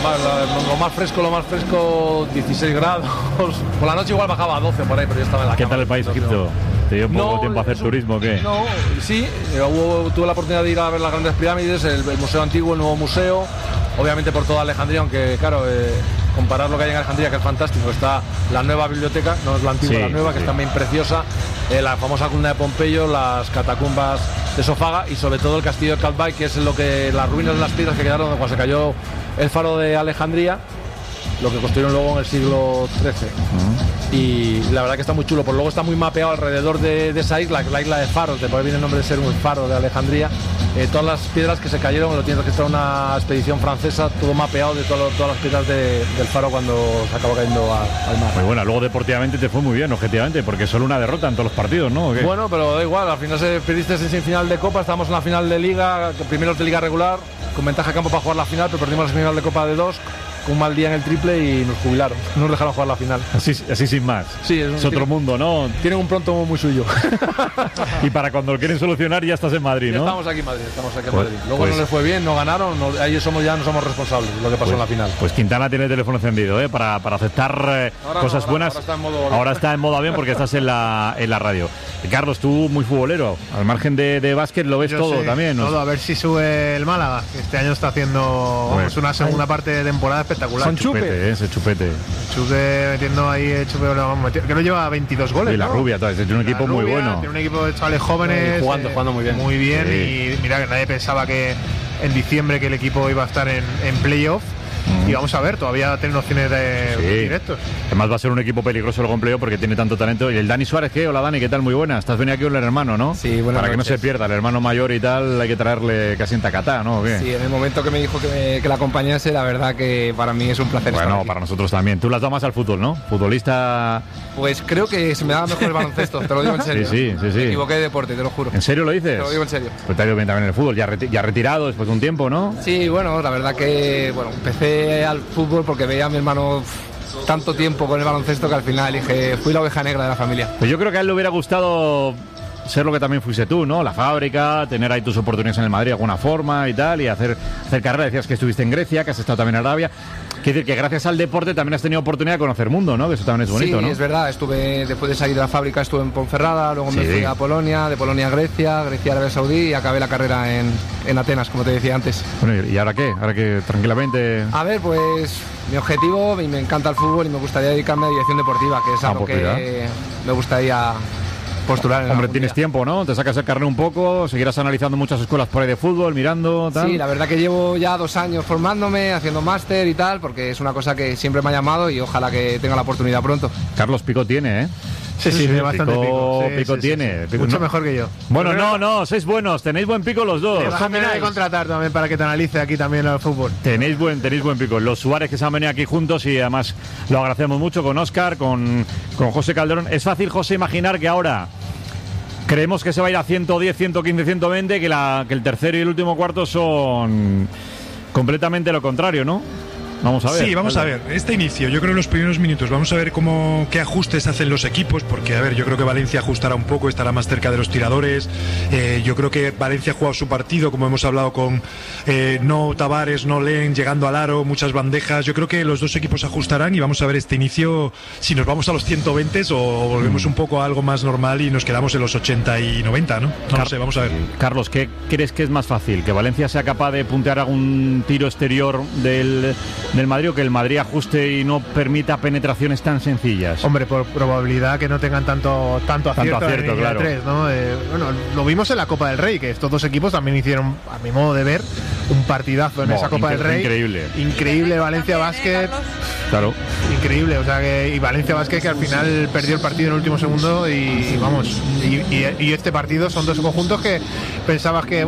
lo más fresco, 16 grados. Por la noche igual bajaba a 12 por ahí, pero yo estaba en la ¿Qué cama. tal el país, Egipto? ¿Te dio poco tiempo a hacer turismo o qué? No, sí, tuve la oportunidad de ir a ver las grandes pirámides, el museo antiguo, el nuevo museo, obviamente por toda Alejandría, aunque claro, comparar lo que hay en Alejandría, que es fantástico, está la nueva biblioteca, no es la antigua, la nueva, que es también preciosa, la famosa columna de Pompeyo, las catacumbas de Sofaga y sobre todo el castillo de Calvay, que es las ruinas de las piedras que quedaron cuando se cayó el faro de Alejandría, lo que construyeron luego en el siglo XIII. Y la verdad que está muy chulo, por luego está muy mapeado alrededor de esa isla, la isla de Faros, de por ahí viene el nombre de ser un faro de Alejandría. Todas las piedras que se cayeron, lo tiene registrado una expedición francesa, todo mapeado de todas las piedras del faro cuando se acabó cayendo al mar. Muy buena, luego deportivamente te fue muy bien, objetivamente, porque solo una derrota en todos los partidos, ¿no? ¿O qué? Bueno, pero da igual, al final perdiste en semifinal de Copa, estamos en la final de Liga, primeros de Liga regular, con ventaja de campo para jugar la final, pero perdimos la semifinal de Copa de 2, con un mal día en el triple y nos jubilaron, no nos dejaron jugar la final. Así sin más. Sí, es otro mundo, ¿no? Tienen un pronto muy suyo. Y para cuando lo quieren solucionar ya estás en Madrid, ¿no? Estamos aquí en Madrid, Madrid. Luego no les fue bien, no ganaron, ahí no somos responsables de lo que pasó en la final. Pues Quintana tiene el teléfono encendido, para aceptar cosas buenas. Ahora está en modo avión porque estás en la radio. Carlos, tú muy futbolero, al margen de básquet lo ves todo también, ¿no? Todo, a ver si sube el Málaga, que este año está haciendo una segunda parte de temporada espectacular. Son chupete, ese chupete. Chupe metiendo ahí, que no lleva 22 goles. Y la Rubia, tiene un equipo muy bueno. Tiene un equipo de chavales jóvenes. Jugando muy bien. Muy bien, y mira que nadie pensaba que en diciembre que el equipo iba a estar en playoff. Y vamos a ver, todavía tienen opciones de directos. Además va a ser un equipo peligroso el empleo porque tiene tanto talento. Y el Dani Suárez, ¿qué? Hola Dani, ¿qué tal? Muy buena. Estás venido aquí con el hermano, ¿no? Sí, buenas Para que noches. no se pierda, el hermano mayor y tal, hay que traerle casi en tacatá, ¿no? ¿Qué? Sí, en el momento que me dijo que la acompañase, la verdad que para mí es un placer estar aquí. Para nosotros también. Tú las das más al fútbol, ¿no? Futbolista... Pues creo que se me da mejor el baloncesto, te lo digo en serio. Sí. Me equivoqué de deporte, te lo juro. ¿En serio lo dices? Te lo digo en serio. Pues te ha ido bien también en el fútbol, ya retirado después de un tiempo, ¿no? Sí, bueno, la verdad que empecé al fútbol porque veía a mi hermano tanto tiempo con el baloncesto que al final dije, fui la oveja negra de la familia. Pues yo creo que a él le hubiera gustado ser lo que también fuiste tú, ¿no? La fábrica, tener ahí tus oportunidades en el Madrid de alguna forma y tal, y hacer carrera. Decías que estuviste en Grecia, que has estado también en Arabia. Quiere decir que gracias al deporte también has tenido oportunidad de conocer mundo, ¿no? Que eso también es bonito, sí, ¿no? Sí, es verdad. Estuve, después de salir de la fábrica, estuve en Ponferrada, luego me fui a Polonia, de Polonia a Grecia, Arabia Saudí, y acabé la carrera en Atenas, como te decía antes. Bueno, ¿y ahora qué? Ahora que tranquilamente... A ver, pues mi objetivo, me encanta el fútbol y me gustaría dedicarme a dirección deportiva, que es algo que me gustaría postular. Hombre, tienes tiempo, ¿no? Te sacas el carnet un poco, seguirás analizando muchas escuelas por ahí de fútbol, mirando, tal. Sí, la verdad que llevo ya 2 años formándome, haciendo máster y tal, porque es una cosa que siempre me ha llamado y ojalá que tenga la oportunidad pronto. Carlos Pico tiene, ¿eh? Sí, tiene bastante pico. Pico tiene. Pico, mucho mejor que yo. Bueno, no, sois buenos, tenéis buen pico los dos. Déjame de contratar también para que te analice aquí también el fútbol. Tenéis buen pico. Los Suárez que se han venido aquí juntos y además lo agradecemos mucho con Óscar, con José Calderón. Es fácil, José, imaginar que ahora creemos que se va a ir a 110, 115, 120, que el tercero y el último cuarto son completamente lo contrario, ¿no? Vamos a ver. Sí, vamos a ver. Este inicio, yo creo en los primeros minutos, vamos a ver qué ajustes hacen los equipos, porque, a ver, yo creo que Valencia ajustará un poco, estará más cerca de los tiradores. Yo creo que Valencia ha jugado su partido, como hemos hablado con no Tavares, no Len, llegando al aro, muchas bandejas. Yo creo que los dos equipos ajustarán y vamos a ver este inicio, si nos vamos a los 120 o volvemos un poco a algo más normal y nos quedamos en los 80 y 90, ¿no? No sé, vamos a ver. Carlos, ¿qué crees que es más fácil? ¿Que Valencia sea capaz de puntear algún tiro exterior del Madrid o que el Madrid ajuste y no permita penetraciones tan sencillas? Hombre, por probabilidad que no tengan tanto acierto, claro. 3, ¿no? Bueno, lo vimos en la Copa del Rey, que estos dos equipos también hicieron, a mi modo de ver, un partidazo en esa Copa del Rey. Increíble Valencia Basket. Claro. Increíble, o sea y Valencia Basket que al final perdió el partido en el último segundo y vamos, y este partido son dos conjuntos que pensabas que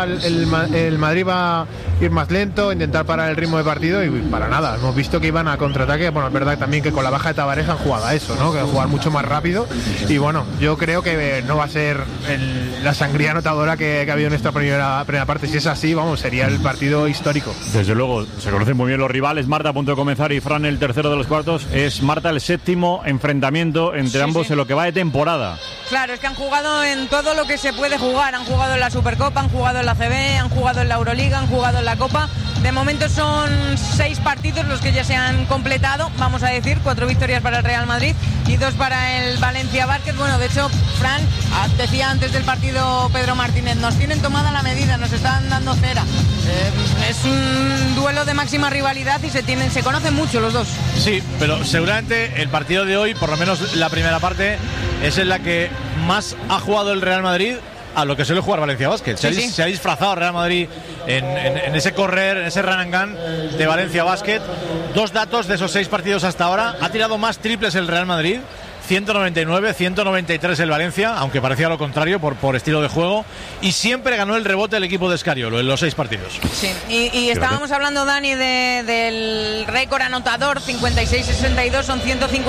el Madrid va a ir más lento, intentar parar el ritmo de partido y para nada, hemos visto que iban a contraataque. Bueno, es verdad también que con la baja de Tavares han jugado a eso, ¿no? Que jugar mucho más rápido y bueno, yo creo que no va a ser la sangría anotadora que ha habido en esta primera parte. Si es así, vamos, sería el partido histórico. Desde luego, se conocen muy bien los rivales. Marta a punto de comenzar y Fran el tercero de los cuartos. Es Marta el séptimo enfrentamiento entre ambos en lo que va de temporada. Claro, es que han jugado en todo lo que se puede jugar. Han jugado en la Supercopa, han jugado en la CB, han jugado en la Euroliga, han jugado en la la Copa. De momento son 6 partidos los que ya se han completado, vamos a decir, 4 victorias para el Real Madrid y 2 para el Valencia Basket. Bueno, de hecho, Fran decía antes del partido Pedro Martínez, nos tienen tomada la medida, nos están dando cera. Es un duelo de máxima rivalidad y se conocen mucho los dos. Sí, pero seguramente el partido de hoy, por lo menos la primera parte, es en la que más ha jugado el Real Madrid a lo que suele jugar Valencia Basket. Se ha disfrazado Real Madrid en ese correr, en ese run and gun de Valencia Basket. 2 datos de esos 6 partidos hasta ahora: ha tirado más triples el Real Madrid, 199, 193 el Valencia, aunque parecía lo contrario por estilo de juego, y siempre ganó el rebote el equipo de Escariolo en los 6 partidos. Sí, y estábamos hablando, Dani, del récord anotador, 56-62, son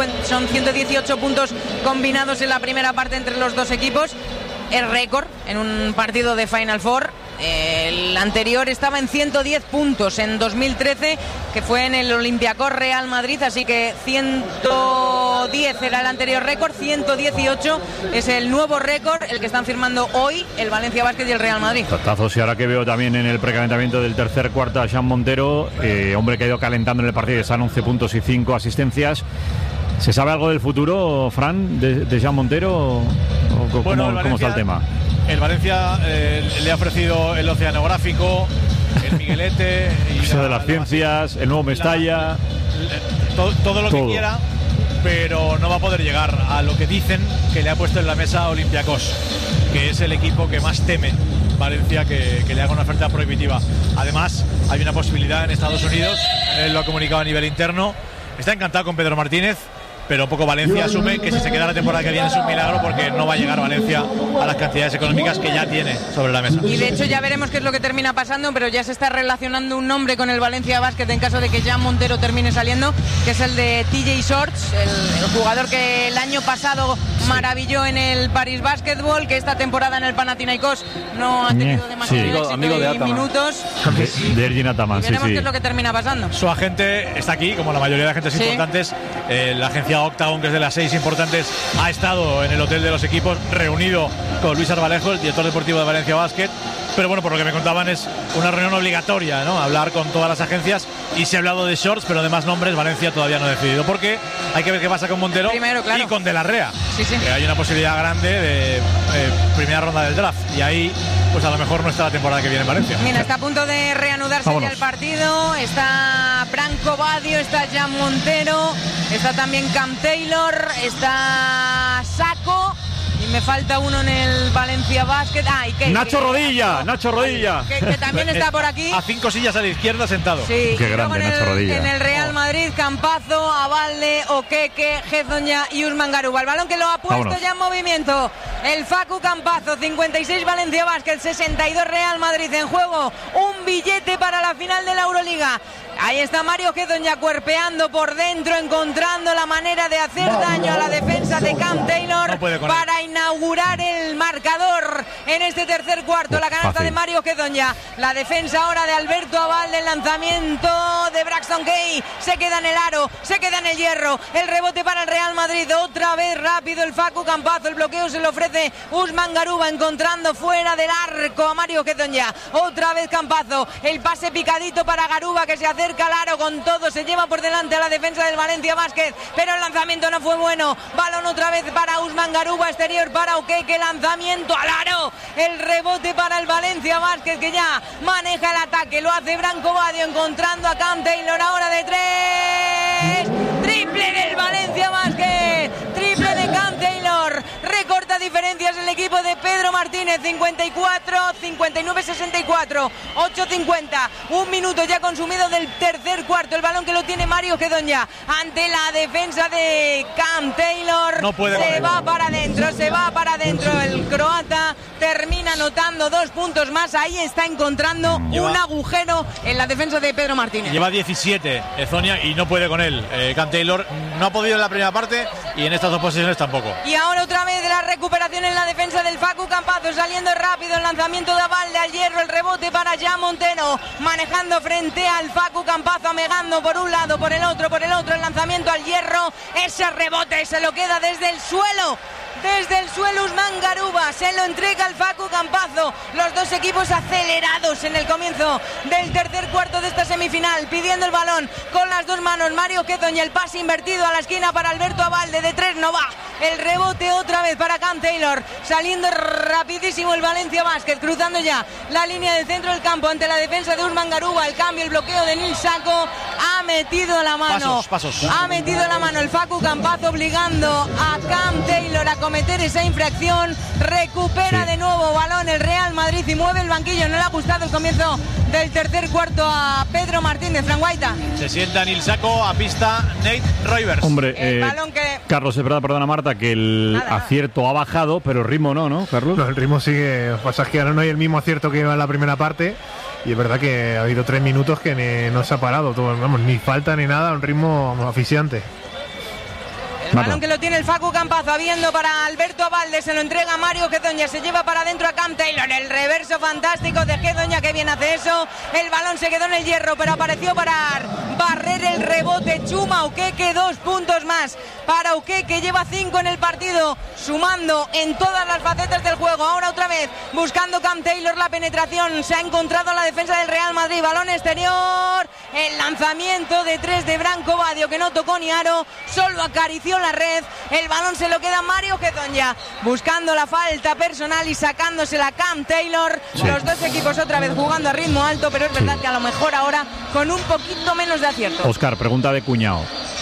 118 puntos combinados en la primera parte entre los dos equipos. El récord en un partido de Final Four. El anterior estaba en 110 puntos en 2013, que fue en el Olympiacos Real Madrid, así que 110 era el anterior récord, 118 es el nuevo récord, el que están firmando hoy el Valencia Basket y el Real Madrid. Tazos, y ahora que veo también en el precalentamiento del tercer cuarto a Jean Montero, hombre que ha ido calentando en el partido, están 11 puntos y 5 asistencias. ¿Se sabe algo del futuro, Fran, de Jean Montero? ¿Cómo está el tema? El Valencia le ha ofrecido el oceanográfico, el Miguelete, y de las ciencias, el nuevo Mestalla, todo lo que quiera, pero no va a poder llegar a lo que dicen que le ha puesto en la mesa Olympiacos, que es el equipo que más teme Valencia que le haga una oferta prohibitiva. Además, hay una posibilidad en Estados Unidos, él lo ha comunicado a nivel interno, está encantado con Pedro Martínez, pero un poco Valencia asume que si se queda la temporada que viene es un milagro, porque no va a llegar Valencia a las cantidades económicas que ya tiene sobre la mesa. Y de hecho ya veremos qué es lo que termina pasando, pero ya se está relacionando un nombre con el Valencia Basket en caso de que Jean Montero termine saliendo, que es el de TJ Shorts, el jugador que el año pasado maravilló en el Paris Basketball, que esta temporada en el Panathinaikos no ha tenido demasiado amigo de Ataman. Minutos. De Ergin Ataman, veremos qué es lo que termina pasando. Su agente está aquí, como la mayoría de agentes importantes. La agencia Octagon, que es de las 6 importantes, ha estado en el hotel de los equipos reunido con Luis Arbalejo, el director deportivo de Valencia Basket. Pero bueno, por lo que me contaban es una reunión obligatoria, ¿no? Hablar con todas las agencias, y se ha hablado de Shorts, pero de más nombres Valencia todavía no ha decidido, porque hay que ver qué pasa con Montero y con De la Rea. Que hay una posibilidad grande de primera ronda del draft, y ahí pues a lo mejor no está la temporada que viene en Valencia. Mira, está a punto de reanudarse ya el partido. Está Branco Badio, está Jean Montero, está también Cam Taylor, está Saco, y me falta uno en el Valencia Basket. Nacho Rodilla. Que también está por aquí. A 5 sillas a la izquierda sentado. Sí, qué grande Nacho Rodilla. En el Real Madrid, Campazo, Abalde, Oqueque, Gezoña y Usman Garuba. El balón que lo ha puesto ya en movimiento el Facu Campazo. 56 Valencia Basket, 62 Real Madrid en juego. Un billete para la final de la Euroliga. Ahí está Mario Gezoña cuerpeando por dentro, encontrando la manera de hacer daño a la defensa de Cam Taylor para inaugurar el marcador en este tercer cuarto. La canasta de Mario Gezoña, la defensa ahora de Alberto Abalde, el lanzamiento de Braxton Kay, se queda en el aro, se queda en el hierro, el rebote para el Real Madrid, otra vez rápido el Facu Campazo, el bloqueo se lo ofrece Usman Garuba, encontrando fuera del arco a Mario Gezoña, otra vez Campazo, el pase picadito para Garuba, que se hace cerca al aro con todo, se lleva por delante a la defensa del Valencia Basket, pero el lanzamiento no fue bueno. Balón otra vez para Usman Garuba, exterior para Oqueque, lanzamiento al aro, el rebote para el Valencia Basket, que ya maneja el ataque, lo hace Branco Badio, encontrando a Cam Taylor, ahora de 3, triple del Valencia Basket, triple de Cam Taylor, recorta diferencias el equipo de Pedro Martínez, 59-64, 8:50, un minuto ya consumido del tercer cuarto, el balón que lo tiene Mario Gezoña ante la defensa de Cam Taylor, se va para adentro, el croata termina anotando 2 puntos más, ahí está encontrando un agujero en la defensa de Pedro Martínez. Lleva 17 Ezonia y no puede con él. Cam Taylor no ha podido en la primera parte y en estas 2 posiciones tampoco. Y ahora otra vez la recuperación en la defensa del Facu Campazo, saliendo rápido el lanzamiento de Abalde al hierro, el rebote para Jean Montero, manejando frente al Facu Campazo, amegando por un lado, por el otro, el lanzamiento al hierro, ese rebote se lo queda desde el suelo desde el suelo Usman Garuba, se lo entrega al Facu Campazo. Los dos equipos acelerados en el comienzo del tercer cuarto de esta semifinal, pidiendo el balón con las dos manos. Mario Hezonja, el pase invertido a la esquina para Alberto Abalde, de tres no va. El rebote otra vez para Cam Taylor, saliendo rapidísimo el Valencia Basket, cruzando ya la línea del centro del campo ante la defensa de Usman Garuba. El cambio, el bloqueo de Nil Sacco, ha metido la mano. Pasos. Ha metido la mano el Facu Campazo, obligando a Cam Taylor a cometer esa infracción. Recupera de nuevo balón el Real Madrid y mueve el banquillo. No le ha gustado el comienzo del tercer cuarto a Pedro Martínez. Fran Guaita. Se sienta Nil Sacco, a pista Nate Roivers. Hombre, El balón que... Carlos, es verdad, perdona Marta, que el acierto ha bajado, pero el ritmo no, Carlos. No, el ritmo sigue. Lo que pasa es que ahora no hay el mismo acierto que iba en la primera parte. Y es verdad que ha habido 3 minutos que no se ha parado. Vamos, ni falta ni nada, un ritmo asfixiante. El balón que lo tiene el Facu Campazo, habiendo para Alberto Abalde, se lo entrega a Mario Hezonja, se lleva para adentro a Cam Taylor. El reverso fantástico de Hezonja, que bien hace eso. El balón se quedó en el hierro, pero apareció para barrer el rebote Chuma Okeke. 2 puntos más para Okeke, lleva 5 en el partido, sumando en todas las facetas del juego. Ahora otra vez buscando Cam Taylor la penetración, se ha encontrado la defensa del Real Madrid. Balón exterior, el lanzamiento de 3 de Branco Badio, que no tocó ni aro, solo acarició la red. El balón se lo queda Mario Hezonja, buscando la falta personal y sacándosela Cam Taylor. Los dos equipos otra vez jugando a ritmo alto, pero es verdad que a lo mejor ahora con un poquito menos de acierto. Oscar, pregunta de cuñado.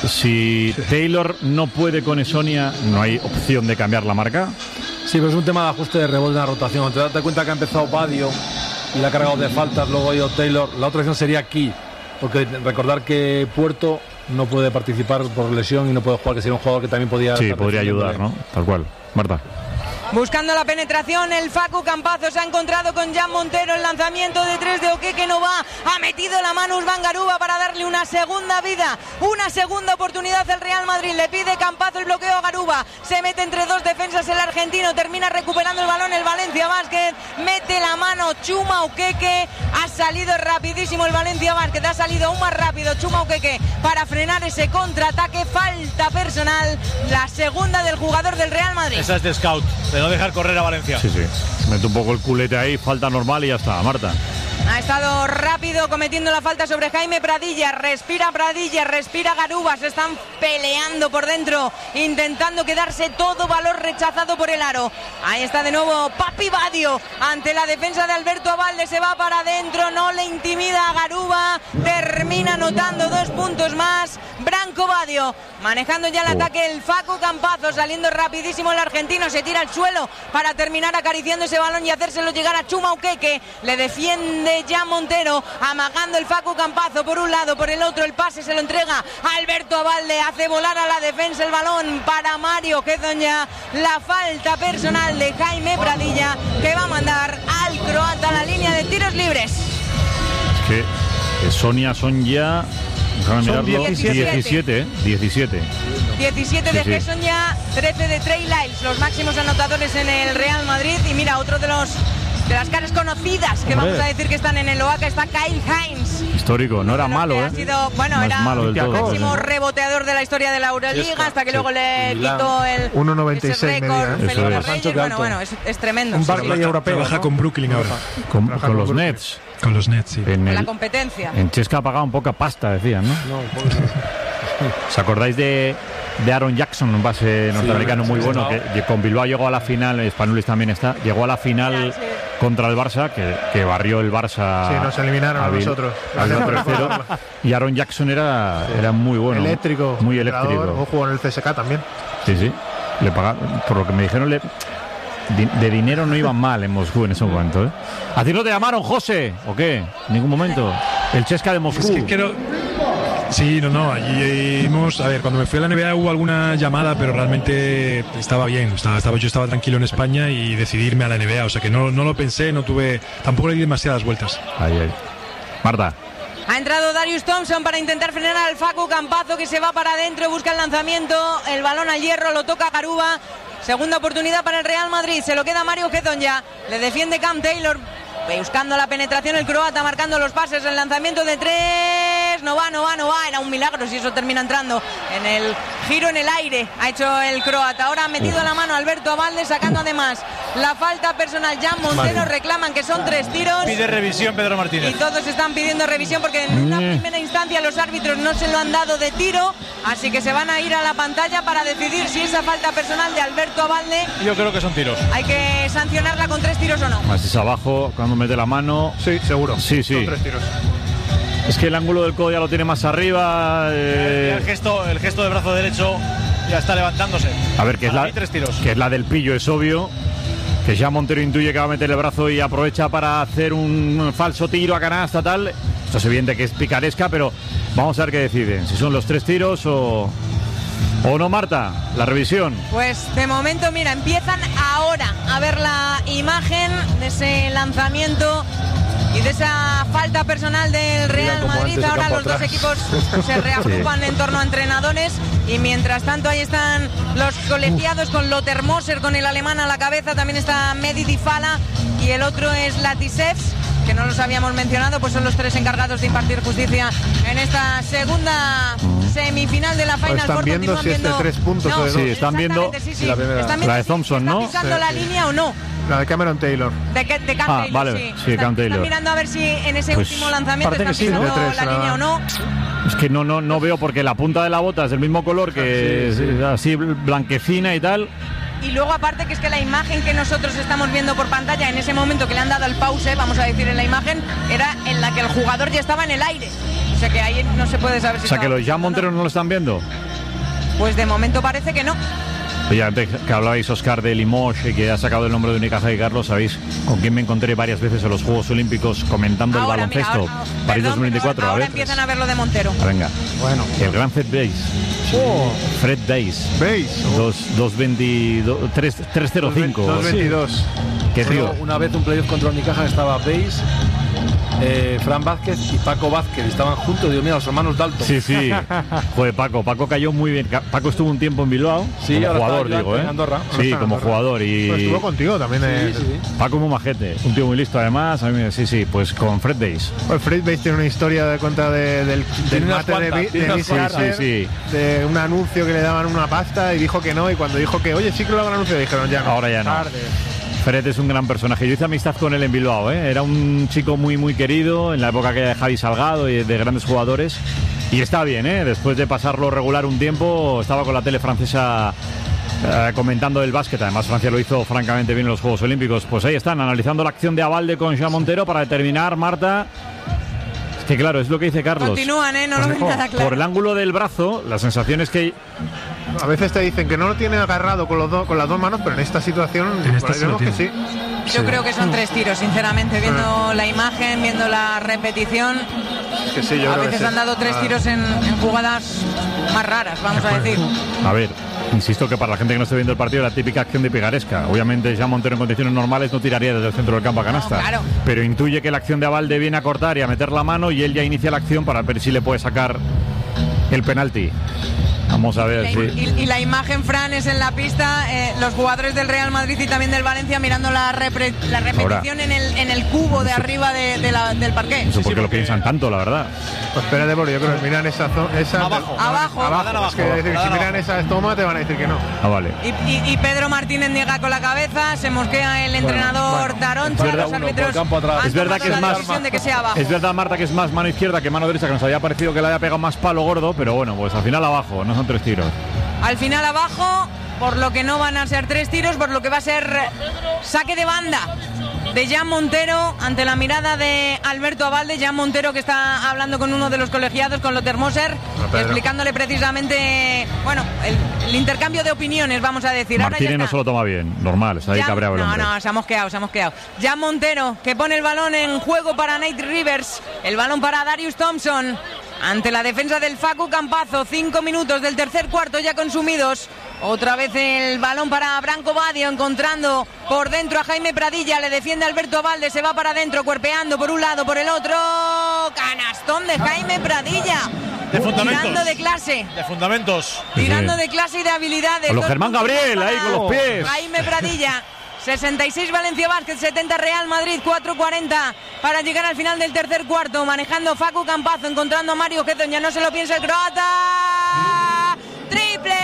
Si Taylor no puede con Hezonja, ¿no hay opción de cambiar la marca? Sí, pero es un tema de ajuste de rebote en la rotación. Te das cuenta que ha empezado Badio y la ha cargado de faltas, luego ha ido Taylor. La otra opción sería Key, porque recordar que Puerto no puede participar por lesión y no puede jugar, que sería un jugador que también podía... Sí, podría ayudar, ¿no? Tal cual. Marta. Buscando la penetración, el Facu Campazo se ha encontrado con Jan Montero. El lanzamiento de 3 de Okeke no va. Ha metido la mano Usman Garuba para darle una segunda vida, una segunda oportunidad al Real Madrid. Le pide Campazo el bloqueo a Garuba. Se mete entre dos defensas el argentino. Termina recuperando el balón el Valencia Basket. Mete la mano Chuma Okeke. Ha salido rapidísimo el Valencia Basket. Ha salido aún más rápido Chuma Okeke para frenar ese contraataque. Falta personal. La segunda del jugador del Real Madrid. Esa es de scout, de no dejar correr a Valencia. Sí. Mete un poco el culete ahí, falta normal y ya está, Marta. Ha estado rápido cometiendo la falta sobre Jaime Pradilla, respira Garuba, se están peleando por dentro, intentando quedarse, todo valor rechazado por el aro. Ahí está de nuevo Papi Badio ante la defensa de Alberto Abalde, se va para adentro, no le intimida a Garuba, termina anotando 2 puntos más. Branco Badio manejando ya el ataque, el Facu Campazo saliendo rapidísimo, el argentino se tira al suelo para terminar acariciando ese balón y hacérselo llegar a Chuma Okeke. Le defiende Jan Montero, amagando el Facu Campazo por un lado, por el otro el pase se lo entrega a Alberto Abalde, hace volar a la defensa el balón para Mario Hezonja. La falta personal de Jaime Pradilla, que va a mandar al croata a la línea de tiros libres. Es que Sonia son ya... Déjame mirarlo. 17. 17 de Hezonja, 13 de Trey Lyles, los máximos anotadores en el Real Madrid. Y mira, otro de las caras conocidas que vamos a decir que están en el Oaca está Kyle Hines. Histórico, no era malo, Ha sido, bueno, era malo del el todo, máximo reboteador de la historia de la Euroliga, hasta que luego le quitó el 1,96 récord medía, Felipe Reyes. Bueno, es tremendo. Un Barclay europeo. Trabaja con Brooklyn ahora. Con los Nets. Con los Nets, sí. La competencia. En Chesca ha pagado un poca pasta, decían, ¿no? ¿Os acordáis de Aaron Jackson, un base norteamericano muy bueno, que con Bilbao llegó a la final, Spanulis también está, llegó a la final contra el Barça, que barrió el Barça. Sí, nos eliminaron a nosotros. Y Aaron Jackson era muy bueno. Eléctrico. Muy eléctrico. O jugó en el CSK también. Sí. Le pagaban, por lo que me dijeron, de dinero no iban mal en Moscú en ese momento, ¿eh? ¿A ti no te llamaron, José? ¿O qué? En ningún momento. El Chesca de Moscú. Es que quiero... Sí, no, allí vimos, a ver, cuando me fui a la NBA hubo alguna llamada, pero realmente estaba bien, yo estaba tranquilo en España y decidí irme a la NBA, o sea que no lo pensé, tampoco le di demasiadas vueltas. Ahí. Marta. Ha entrado Darius Thompson para intentar frenar al Facu Campazo, que se va para adentro, busca el lanzamiento, el balón al hierro, lo toca Garuba. Segunda oportunidad para el Real Madrid, se lo queda Mario Hezonja, le defiende Cam Taylor, buscando la penetración el croata, marcando los pases, el lanzamiento de 3, atrás, no va, era un milagro si eso termina entrando en el giro en el aire, ha hecho el croata. Ahora ha metido la mano Alberto Abalde, sacando además la falta personal. Jan Montero reclaman que son 3 tiros. Pide revisión Pedro Martínez. Y todos están pidiendo revisión porque en una primera instancia los árbitros no se lo han dado de tiro, así que se van a ir a la pantalla para decidir si esa falta personal de Alberto Abalde, yo creo que son tiros, hay que sancionarla con 3 tiros o no. Más es abajo, cuando mete la mano. Sí, seguro. Sí. Son 3 tiros. Es que el ángulo del codo ya lo tiene más arriba. El gesto de brazo derecho ya está levantándose. A ver, que es, 3 tiros. Que es la del pillo, es obvio. Que ya Montero intuye que va a meter el brazo y aprovecha para hacer un falso tiro a canasta, tal. Esto es evidente que es picaresca, pero vamos a ver qué deciden. Si son los 3 tiros o no, Marta, la revisión. Pues de momento, mira, empiezan ahora a ver la imagen de ese lanzamiento y de esa falta personal del Real Madrid. Ahora los dos equipos se reagrupan en torno a entrenadores y mientras tanto ahí están los colegiados con Lothar Moser, con el alemán a la cabeza. También está Mehdi Difala y el otro es Latisevs, que no los habíamos mencionado, pues son los 3 encargados de impartir justicia en esta segunda semifinal de la Final Están Four. viendo si es de 3 puntos o de 2. Sí, están viendo la de Thompson, ¿no? ¿Está pisando la línea o no? La de Cameron Taylor. De Cam Taylor, vale, sí, Cam Taylor. Están mirando a ver si en ese último lanzamiento están pisando la línea o no. Es que no veo, porque la punta de la bota es del mismo color, que es así blanquecina y tal. Y luego aparte que es que la imagen que nosotros estamos viendo por pantalla en ese momento que le han dado el pause, vamos a decir en la imagen, era en la que el jugador ya estaba en el aire. O sea que ahí no se puede saber si... O sea que los Jan Montero no lo están viendo. Pues de momento parece que no. Oye, antes que hablabais, Óscar, de Limoges y que ha sacado el nombre de Unicaja y Carlos, ¿sabéis con quién me encontré varias veces en los Juegos Olímpicos comentando el baloncesto? París 2024. Ahora empiezan a ver lo de Montero. Venga. Bueno. El gran Fred Days. Fred Days. 305. 222. ¿Qué tío? Una vez un playoff contra Unicaja estaba Bays, Fran Vázquez y Paco Vázquez. Estaban juntos, Dios mío, los hermanos Dalton. Sí. Joder, Paco cayó muy bien. Paco estuvo un tiempo en Bilbao. Sí, como jugador, digo, en Andorra. Sí, como jugador. Y pues estuvo contigo también. Sí. Paco muy majete, un tío muy listo además. A mí, sí, pues con Fred Days. Pues Fred Days tiene una historia de cuenta del mate de Miss Carter, de un anuncio que le daban una pasta y dijo que no, y cuando dijo que, oye, sí que lo hagan anuncio, dijeron ya no. Ahora ya no. Fred es un gran personaje. Yo hice amistad con él en Bilbao, ¿eh? Era un chico muy, muy querido en la época aquella de Javi Salgado y de grandes jugadores. Y está bien, ¿eh? Después de pasarlo regular un tiempo, estaba con la tele francesa comentando el básquet. Además, Francia lo hizo francamente bien en los Juegos Olímpicos. Pues ahí están, analizando la acción de Abalde con Jan Montero para determinar, Marta... Es que claro, es lo que dice Carlos. Continúan, no lo ven nada claro. Por el ángulo del brazo, la sensación es que... A veces te dicen que no lo tiene agarrado con las dos manos, pero en esta situación vemos que sí. Yo creo que son 3 tiros, sinceramente, viendo la imagen, viendo la repetición. Es que sí, yo a creo veces que han dado 3 tiros en jugadas más raras, vamos a decir. A ver, insisto que para la gente que no esté viendo el partido, la típica acción de picaresca. Obviamente ya Montero en condiciones normales no tiraría desde el centro del campo a canasta. No, claro. Pero intuye que la acción de Abalde viene a cortar y a meter la mano, y él ya inicia la acción para ver si le puede sacar el penalti. Vamos a ver. Y la imagen, Fran, es en la pista, los jugadores del Real Madrid y también del Valencia mirando la repetición ahora, en el cubo de arriba del parqué. No sé por qué lo piensan tanto, la verdad. Pues espérate, porque yo creo que miran esa abajo. Es que decir, si miran esa toma te van a decir que no. Ah, vale. Y Pedro Martínez niega con la cabeza, se mosquea el entrenador Taroncha, los árbitros. Es verdad que es más. Es verdad, Marta, que es más mano izquierda que mano derecha, que nos había parecido que le había pegado más palo gordo, pero bueno, pues al final abajo, no son 3 tiros. Al final abajo, por lo que no van a ser 3 tiros, por lo que va a ser saque de banda de Jan Montero ante la mirada de Alberto Abalde. Jan Montero, que está hablando con uno de los colegiados, con Lothar Moser, explicándole precisamente, bueno, el intercambio de opiniones, vamos a decir. Martínez no se lo toma bien, normal, está ahí cabreado el hombre. No, se ha mosqueado. Jan Montero, que pone el balón en juego para Nate Rivers, el balón para Darius Thompson, ante la defensa del Facu Campazzo. 5 minutos del tercer cuarto ya consumidos. Otra vez el balón para Branco Badio, encontrando por dentro a Jaime Pradilla. Le defiende Alberto Abalde, se va para adentro, cuerpeando por un lado, por el otro. Canastón de Jaime Pradilla. De fundamentos. Tirando de clase. De fundamentos. Tirando de clase y de habilidades. Con los Germán Gabriel, ahí con los pies. Jaime Pradilla 66 Valencia Basket, 70 Real Madrid, 4:40 para llegar al final del tercer cuarto. Manejando Facu Campazzo, encontrando a Mario Hezonja, no se lo piensa el croata. ¡Triple!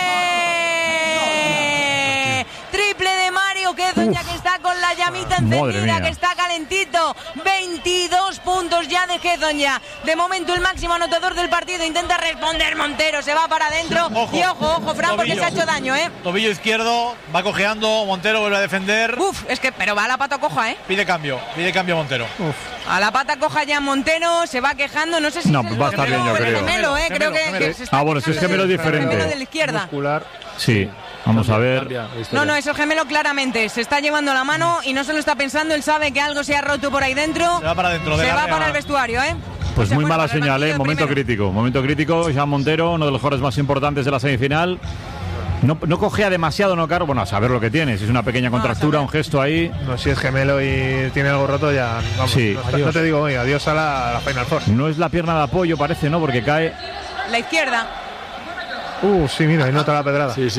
Triple de Mario Hezonja, que está con la llamita encendida, que está calentito. 22 puntos ya de Hezonja. De momento el máximo anotador del partido. Intenta responder Montero, se va para adentro. Y ojo, Fran, porque se ha hecho daño, Tobillo izquierdo, va cojeando, Montero vuelve a defender. Pero va a la pata coja, Pide cambio Montero. A la pata coja ya Montero, se va quejando, no sé si va a estar bien, yo creo. Gemelo, creo que se está bueno, si es gemelo es diferente. Gemelo de la izquierda. Muscular. Sí. Vamos a ver. No, es el gemelo claramente. Se está llevando la mano y no se lo está pensando. Él sabe que algo se ha roto por ahí dentro. Se va para adentro. Se va para el vestuario, Pues muy mala señal, momento crítico. Jean Montero, uno de los jugadores más importantes de la semifinal. No cogea demasiado, ¿no, Caro? Bueno, a saber lo que tiene. Si es una pequeña contractura, un gesto ahí. No, si es gemelo y tiene algo roto, ya. Vamos, sí. No te digo, adiós a la Final Four. No es la pierna de apoyo, parece, ¿no? Porque cae. La izquierda. Sí, mira, ahí nota la pedrada. Sí.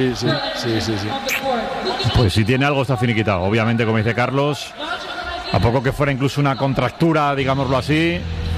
Pues si tiene algo está finiquitado. Obviamente, como dice Carlos, a poco que fuera incluso una contractura, digámoslo así.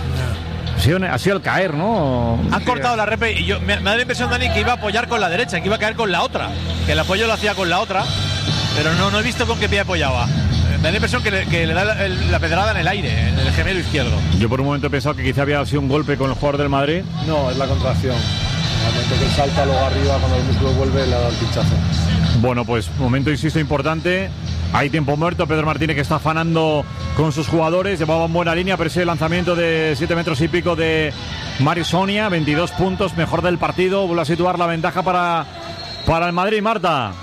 Ha sido el caer, ¿no? Han cortado la repe y me da la impresión, Dani, que iba a apoyar con la derecha, que iba a caer con la otra. Que el apoyo lo hacía con la otra, pero no he visto con qué pie apoyaba. Me da la impresión que le da la pedrada en el aire, en el gemelo izquierdo. Yo por un momento he pensado que quizá había sido un golpe con el jugador del Madrid. No, es la contracción. Al momento que salta luego arriba, cuando el músculo vuelve, le da el pinchazo. Bueno, pues momento, insisto, importante. Hay tiempo muerto. Pedro Martínez, que está afanando con sus jugadores. Llevaba en buena línea, pero ese lanzamiento de 7 metros y pico de Mario Sonia. 22 puntos, mejor del partido. Vuelve a situar la ventaja para el Madrid, Marta.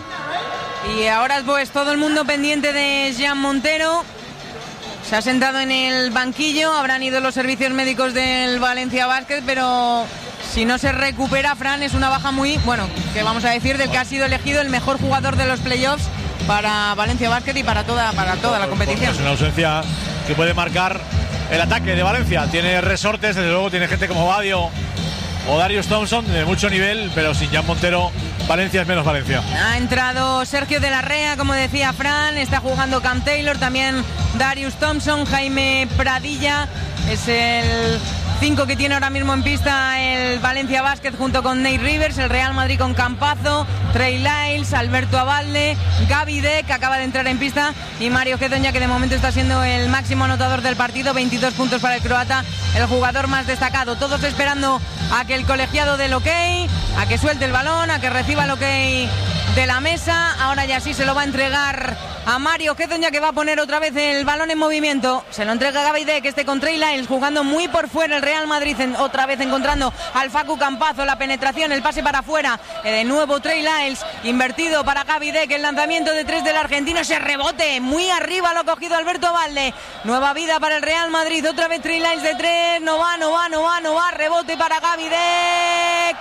Y ahora pues todo el mundo pendiente de Jean Montero. Se ha sentado en el banquillo. Habrán ido los servicios médicos del Valencia Basket, pero si no se recupera, Fran, es una baja muy, que vamos a decir, del que ha sido elegido el mejor jugador de los playoffs para Valencia Basket y para toda la competición. Es una ausencia que puede marcar el ataque de Valencia. Tiene resortes, desde luego tiene gente como Badio o Darius Thompson de mucho nivel, pero sin Jean Montero, Valencia es menos Valencia. Ha entrado Sergio de la Rea, como decía Fran, está jugando Cam Taylor, también Darius Thompson, Jaime Pradilla, es el 5 que tiene ahora mismo en pista el Valencia Basket junto con Nate Rivers, el Real Madrid con Campazzo, Trey Lyles, Alberto Abalde, Gaby Deck, que acaba de entrar en pista, y Mario Hezonja, que de momento está siendo el máximo anotador del partido. 22 puntos para el croata, el jugador más destacado. Todos esperando a que el colegiado dé el ok, a que suelte el balón, a que reciba el ok de la mesa. Ahora ya sí se lo va a entregar a Mario Hezonja, que va a poner otra vez el balón en movimiento. Se lo entrega a Gaby Deck, que con Trey Lyles jugando muy por fuera. El Real Madrid otra vez encontrando al Facu Campazzo, la penetración, el pase para afuera. De nuevo Trey Lyles, invertido para Gaby Deck, el lanzamiento de 3 del argentino, ese rebote muy arriba, lo ha cogido Alberto Abalde. Nueva vida para el Real Madrid, otra vez Trey Lyles de 3, no va, rebote para Gaby Deck,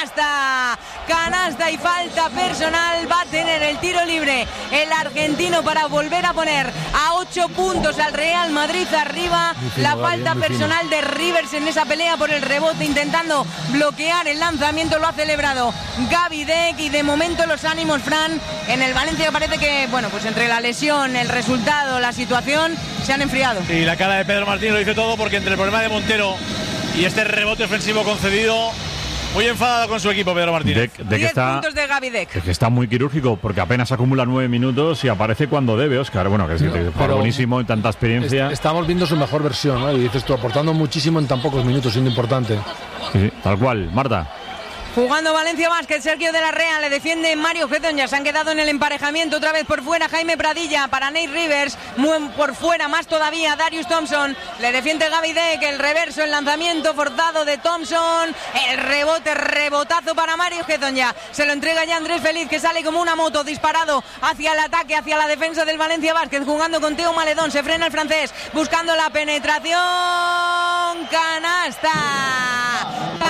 canasta y falta personal. Va a tener el tiro libre el argentino para volver a poner a 8 puntos al Real Madrid arriba. La falta personal de Rivers en esa pelea por el rebote, intentando bloquear el lanzamiento, lo ha celebrado Gaby Deck. Y de momento los ánimos, Fran, en el Valencia parece que, pues entre la lesión, el resultado, la situación, se han enfriado. Y la cara de Pedro Martínez lo dice todo, porque entre el problema de Montero y este rebote ofensivo concedido, muy enfadado con su equipo Pedro Martínez. 10 puntos de Gaby Deck. Que está muy quirúrgico, porque apenas acumula 9 minutos y aparece cuando debe, Óscar. Bueno, que es buenísimo en tanta experiencia. Estamos viendo su mejor versión, ¿no? Y dices tú, aportando muchísimo en tan pocos minutos, siendo importante. Sí, tal cual. Marta. Jugando Valencia Basket, Sergio de la Rea, le defiende Mario Hezonja. Se han quedado en el emparejamiento, otra vez por fuera Jaime Pradilla para Nate Rivers, muy por fuera más todavía Darius Thompson, le defiende Gaby Deck, el reverso, el lanzamiento forzado de Thompson, el rebotazo para Mario Hezonja. Se lo entrega ya Andrés Feliz, que sale como una moto, disparado hacia el ataque, hacia la defensa del Valencia Basket, jugando con Teo Maledón. Se frena el francés, buscando la penetración, canasta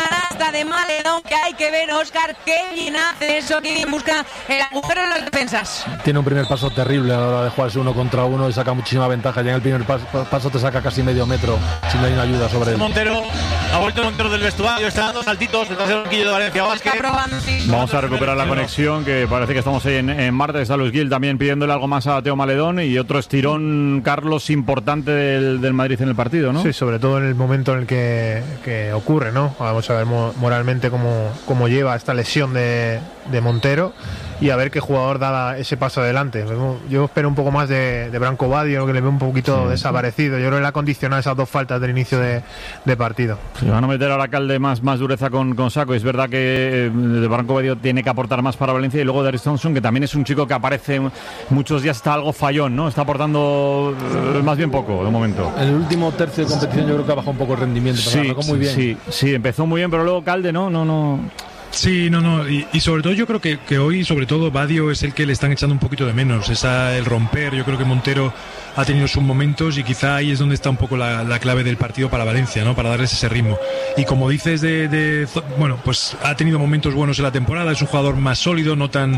falta de Maledón, que hay que ver, Óscar, qué bien hace eso, que bien busca el agujero en las defensas. Tiene un primer paso terrible a la hora de jugarse 1 contra 1 y saca muchísima ventaja. Ya en el primer paso te saca casi medio metro si no hay una ayuda sobre él. Montero, ha vuelto Montero del vestuario, está dando saltitos detrás del banquillo de Valencia Basket. Vamos a recuperar la conexión, que parece que estamos ahí en Marte. Está Luis Gil también pidiéndole algo más a Teo Maledón y otro estirón, Carlos, importante del Madrid en el partido, ¿no? Sí, sobre todo en el momento en el que ocurre, ¿no? Vamos a ver moralmente cómo lleva esta lesión de Montero y a ver qué jugador da ese paso adelante. Yo espero un poco más de Branco Badio, que le veo un poquito desaparecido. Yo creo que le ha condicionado esas 2 faltas del inicio de partido. Se van a meter ahora Calde más dureza con Saco. Es verdad que Branco Badio tiene que aportar más para Valencia, y luego Darius Thompson, que también es un chico que aparece muchos días, está algo fallón, ¿no? Está aportando más bien poco de momento. En el último tercio de competición yo creo que ha bajado un poco el rendimiento, pero arrancó muy bien. Sí, empezó muy bien, pero luego Calde no. Sí, no. Y sobre todo yo creo que hoy, sobre todo, Badio es el que le están echando un poquito de menos. El romper. Yo creo que Montero ha tenido sus momentos y quizá ahí es donde está un poco la clave del partido para Valencia, ¿no? Para darles ese ritmo. Y como dices, bueno, pues ha tenido momentos buenos en la temporada. Es un jugador más sólido, no tan,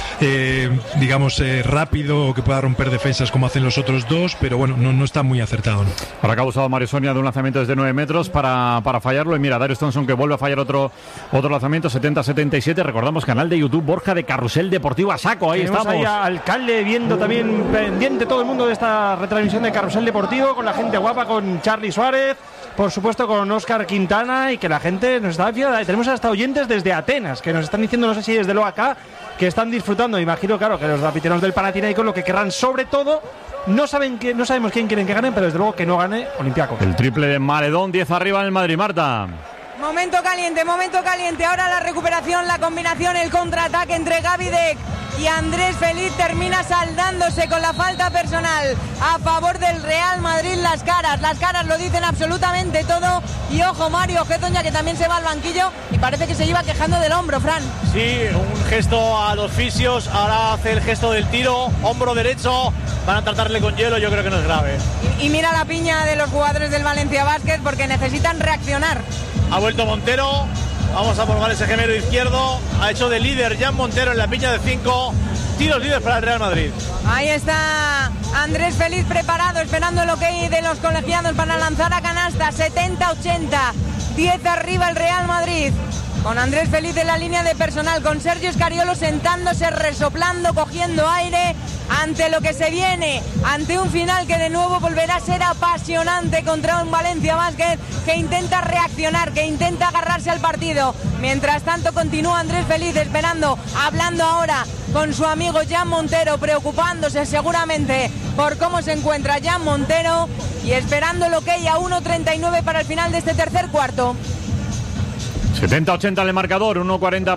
rápido, o que pueda romper defensas como hacen los otros dos, pero bueno, no está muy acertado, ¿no? Ahora que ha usado Mario Sonia de un lanzamiento desde 9 metros para fallarlo. Y mira, Darius Thompson, que vuelve a fallar otro lanzamiento, 70-77. Recordamos, canal de YouTube Borja de Carrusel Deportivo a saco. Ahí tenemos estamos. Ahí al Calde viendo también, pendiente todo el mundo de esta retransmisión de Carrusel Deportivo, con la gente guapa, con Charly Suárez, por supuesto con Óscar Quintana, y que la gente nos está fiada. Tenemos hasta oyentes desde Atenas que nos están diciendo, no sé si desde luego acá, que están disfrutando. Imagino, claro, que los rapiteros del Panathinaikos lo que querrán, sobre todo, no sabemos quién quieren que gane, pero desde luego que no gane Olympiacos. El triple de Maledón, 10 arriba en el Madrid, Marta. Momento caliente. Ahora la recuperación, la combinación, el contraataque entre Gavidec y Andrés Feliz termina saldándose con la falta personal a favor del Real Madrid. Las caras lo dicen absolutamente todo. Y ojo, Mario Hezonja, que también se va al banquillo y parece que se iba quejando del hombro, Fran. Sí, un gesto a los fisios. Ahora hace el gesto del tiro, hombro derecho. Van a tratarle con hielo, yo creo que no es grave. Y mira la piña de los jugadores del Valencia Basket, porque necesitan reaccionar. Ha vuelto Montero. Vamos a probar ese gemelo izquierdo. Ha hecho de líder Jan Montero en la piña de 5. Tiros libres para el Real Madrid. Ahí está Andrés Feliz preparado, esperando el ok de los colegiados para lanzar a canasta. 70-80. 10 arriba el Real Madrid. Con Andrés Feliz en la línea de personal, con Sergio Scariolo sentándose, resoplando, cogiendo aire ante lo que se viene, ante un final que de nuevo volverá a ser apasionante contra un Valencia Basket que intenta reaccionar, que intenta agarrarse al partido. Mientras tanto continúa Andrés Feliz esperando, hablando ahora con su amigo Jan Montero, preocupándose seguramente por cómo se encuentra Jan Montero y esperando el ok a 1.39 para el final de este tercer cuarto. 70-80 en el marcador, 1.40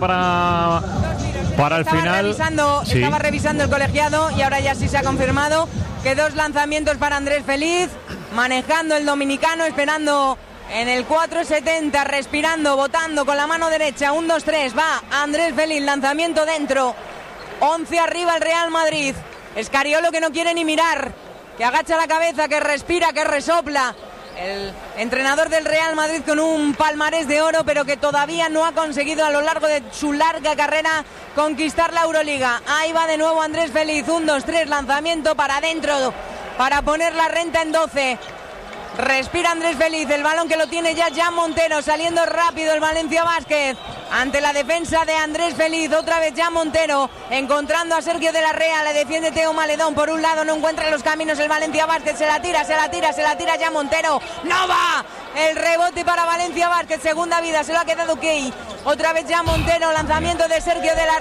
para el final. Estaba revisando el colegiado y ahora ya sí se ha confirmado que 2 lanzamientos para Andrés Feliz, manejando el dominicano, esperando en el 4.70, respirando, botando con la mano derecha. 1-2-3, va Andrés Feliz, lanzamiento dentro. 11 arriba el Real Madrid. Scariolo, que no quiere ni mirar, que agacha la cabeza, que respira, que resopla. El entrenador del Real Madrid con un palmarés de oro, pero que todavía no ha conseguido a lo largo de su larga carrera conquistar la Euroliga. Ahí va de nuevo Andrés Feliz, 1-2-3, lanzamiento para adentro para poner la renta en 12. Respira Andrés Feliz, el balón que lo tiene ya Jan Montero, saliendo rápido el Valencia Basket ante la defensa de Andrés Feliz. Otra vez Jan Montero encontrando a Sergio de la Rea, le defiende Teo Maledón por un lado, no encuentra los caminos el Valencia Basket, se la tira Jan Montero, no va, el rebote para Valencia Basket, segunda vida, se lo ha quedado Key. Otra vez Jan Montero, lanzamiento de Sergio de la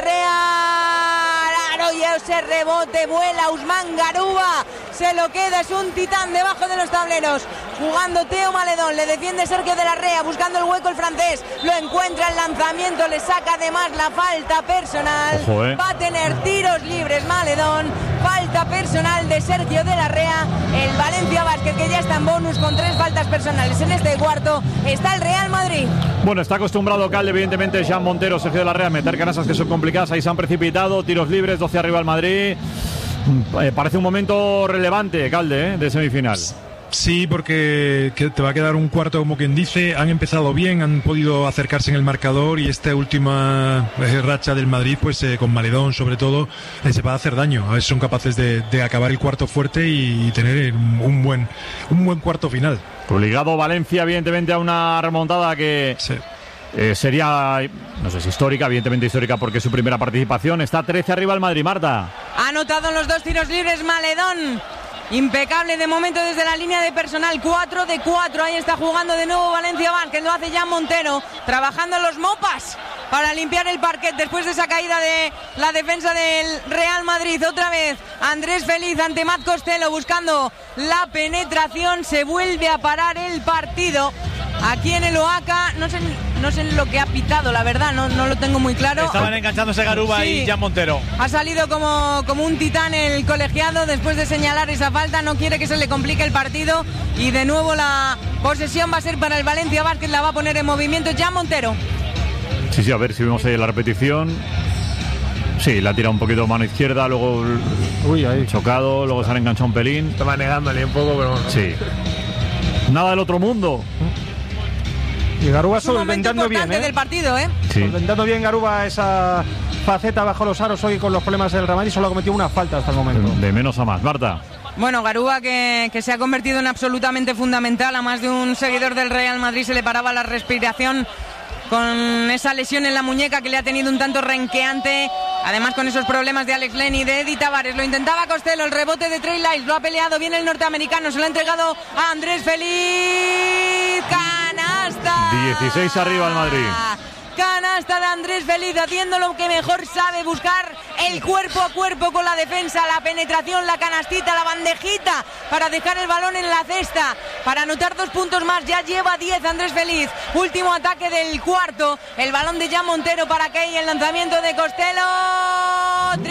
Rea, y ese rebote vuela Usman Garuba, se lo queda, es un titán debajo de los tableros. Jugando Teo Maledón, le defiende Sergio de la Rea, buscando el hueco el francés, lo encuentra, el lanzamiento, le saca además la falta personal. Ojo, va a tener tiros libres Maledón, falta personal de Sergio de la Rea. El Valencia Basket, que ya está en bonus con 3 faltas personales en este cuarto, está el Real Madrid. Bueno, está acostumbrado Calde, evidentemente, Jan Montero, Sergio de la Rea, a meter canastas que son complicadas. Ahí se han precipitado, tiros libres, 12 arriba el Madrid. Parece un momento relevante, Calde, de semifinal. Sí, porque te va a quedar un cuarto, como quien dice. Han empezado bien, han podido acercarse en el marcador, y esta última racha del Madrid, pues con Maledón sobre todo, se va a hacer daño. A ver si son capaces de acabar el cuarto fuerte y tener un buen cuarto final. Obligado Valencia, evidentemente, a una remontada que sería, no sé si histórica, evidentemente histórica porque es su primera participación. Está 13 arriba el Madrid, Marta. Ha anotado en los 2 tiros libres Maledón. Impecable de momento desde la línea de personal, 4 de 4, ahí está jugando de nuevo Valencia Basket, lo hace Jan Montero, trabajando los mopas para limpiar el parquet después de esa caída de la defensa del Real Madrid. Otra vez Andrés Feliz ante Matt Costello buscando la penetración, se vuelve a parar el partido. Aquí en el Oaca, no sé lo que ha pitado, la verdad, no lo tengo muy claro. Estaban enganchándose Garuba y Jan Montero. Ha salido como un titán el colegiado después de señalar esa falta, no quiere que se le complique el partido y de nuevo la posesión va a ser para el Valencia Basket, la va a poner en movimiento Jan Montero. Sí, a ver si vemos ahí la repetición. Sí, la tira un poquito mano izquierda, luego ahí chocado, luego se han enganchado un pelín. Estaba negándole un poco, pero... Sí. Nada del otro mundo. Y Garuba solventando bien, del partido, Sí. Solventando bien Garuba esa faceta bajo los aros hoy con los problemas del Real Madrid. Solo ha cometido una falta hasta el momento. De menos a más, Marta. Bueno, Garuba que se ha convertido en absolutamente fundamental. A más de un seguidor del Real Madrid se le paraba la respiración con esa lesión en la muñeca que le ha tenido un tanto renqueante. Además con esos problemas de Alex Len y de Eddie Tavares. Lo intentaba Costello, el rebote de Trey Lyles, lo ha peleado bien el norteamericano, se lo ha entregado a Andrés Feliz. ¡Canasta! 16 arriba el Madrid. Canasta de Andrés Feliz, haciendo lo que mejor sabe, buscar el cuerpo a cuerpo con la defensa, la penetración, la canastita, la bandejita para dejar el balón en la cesta, para anotar 2 puntos más. Ya lleva 10 Andrés Feliz. Último ataque del cuarto, el balón de Jan Montero para Key, el lanzamiento de Costello,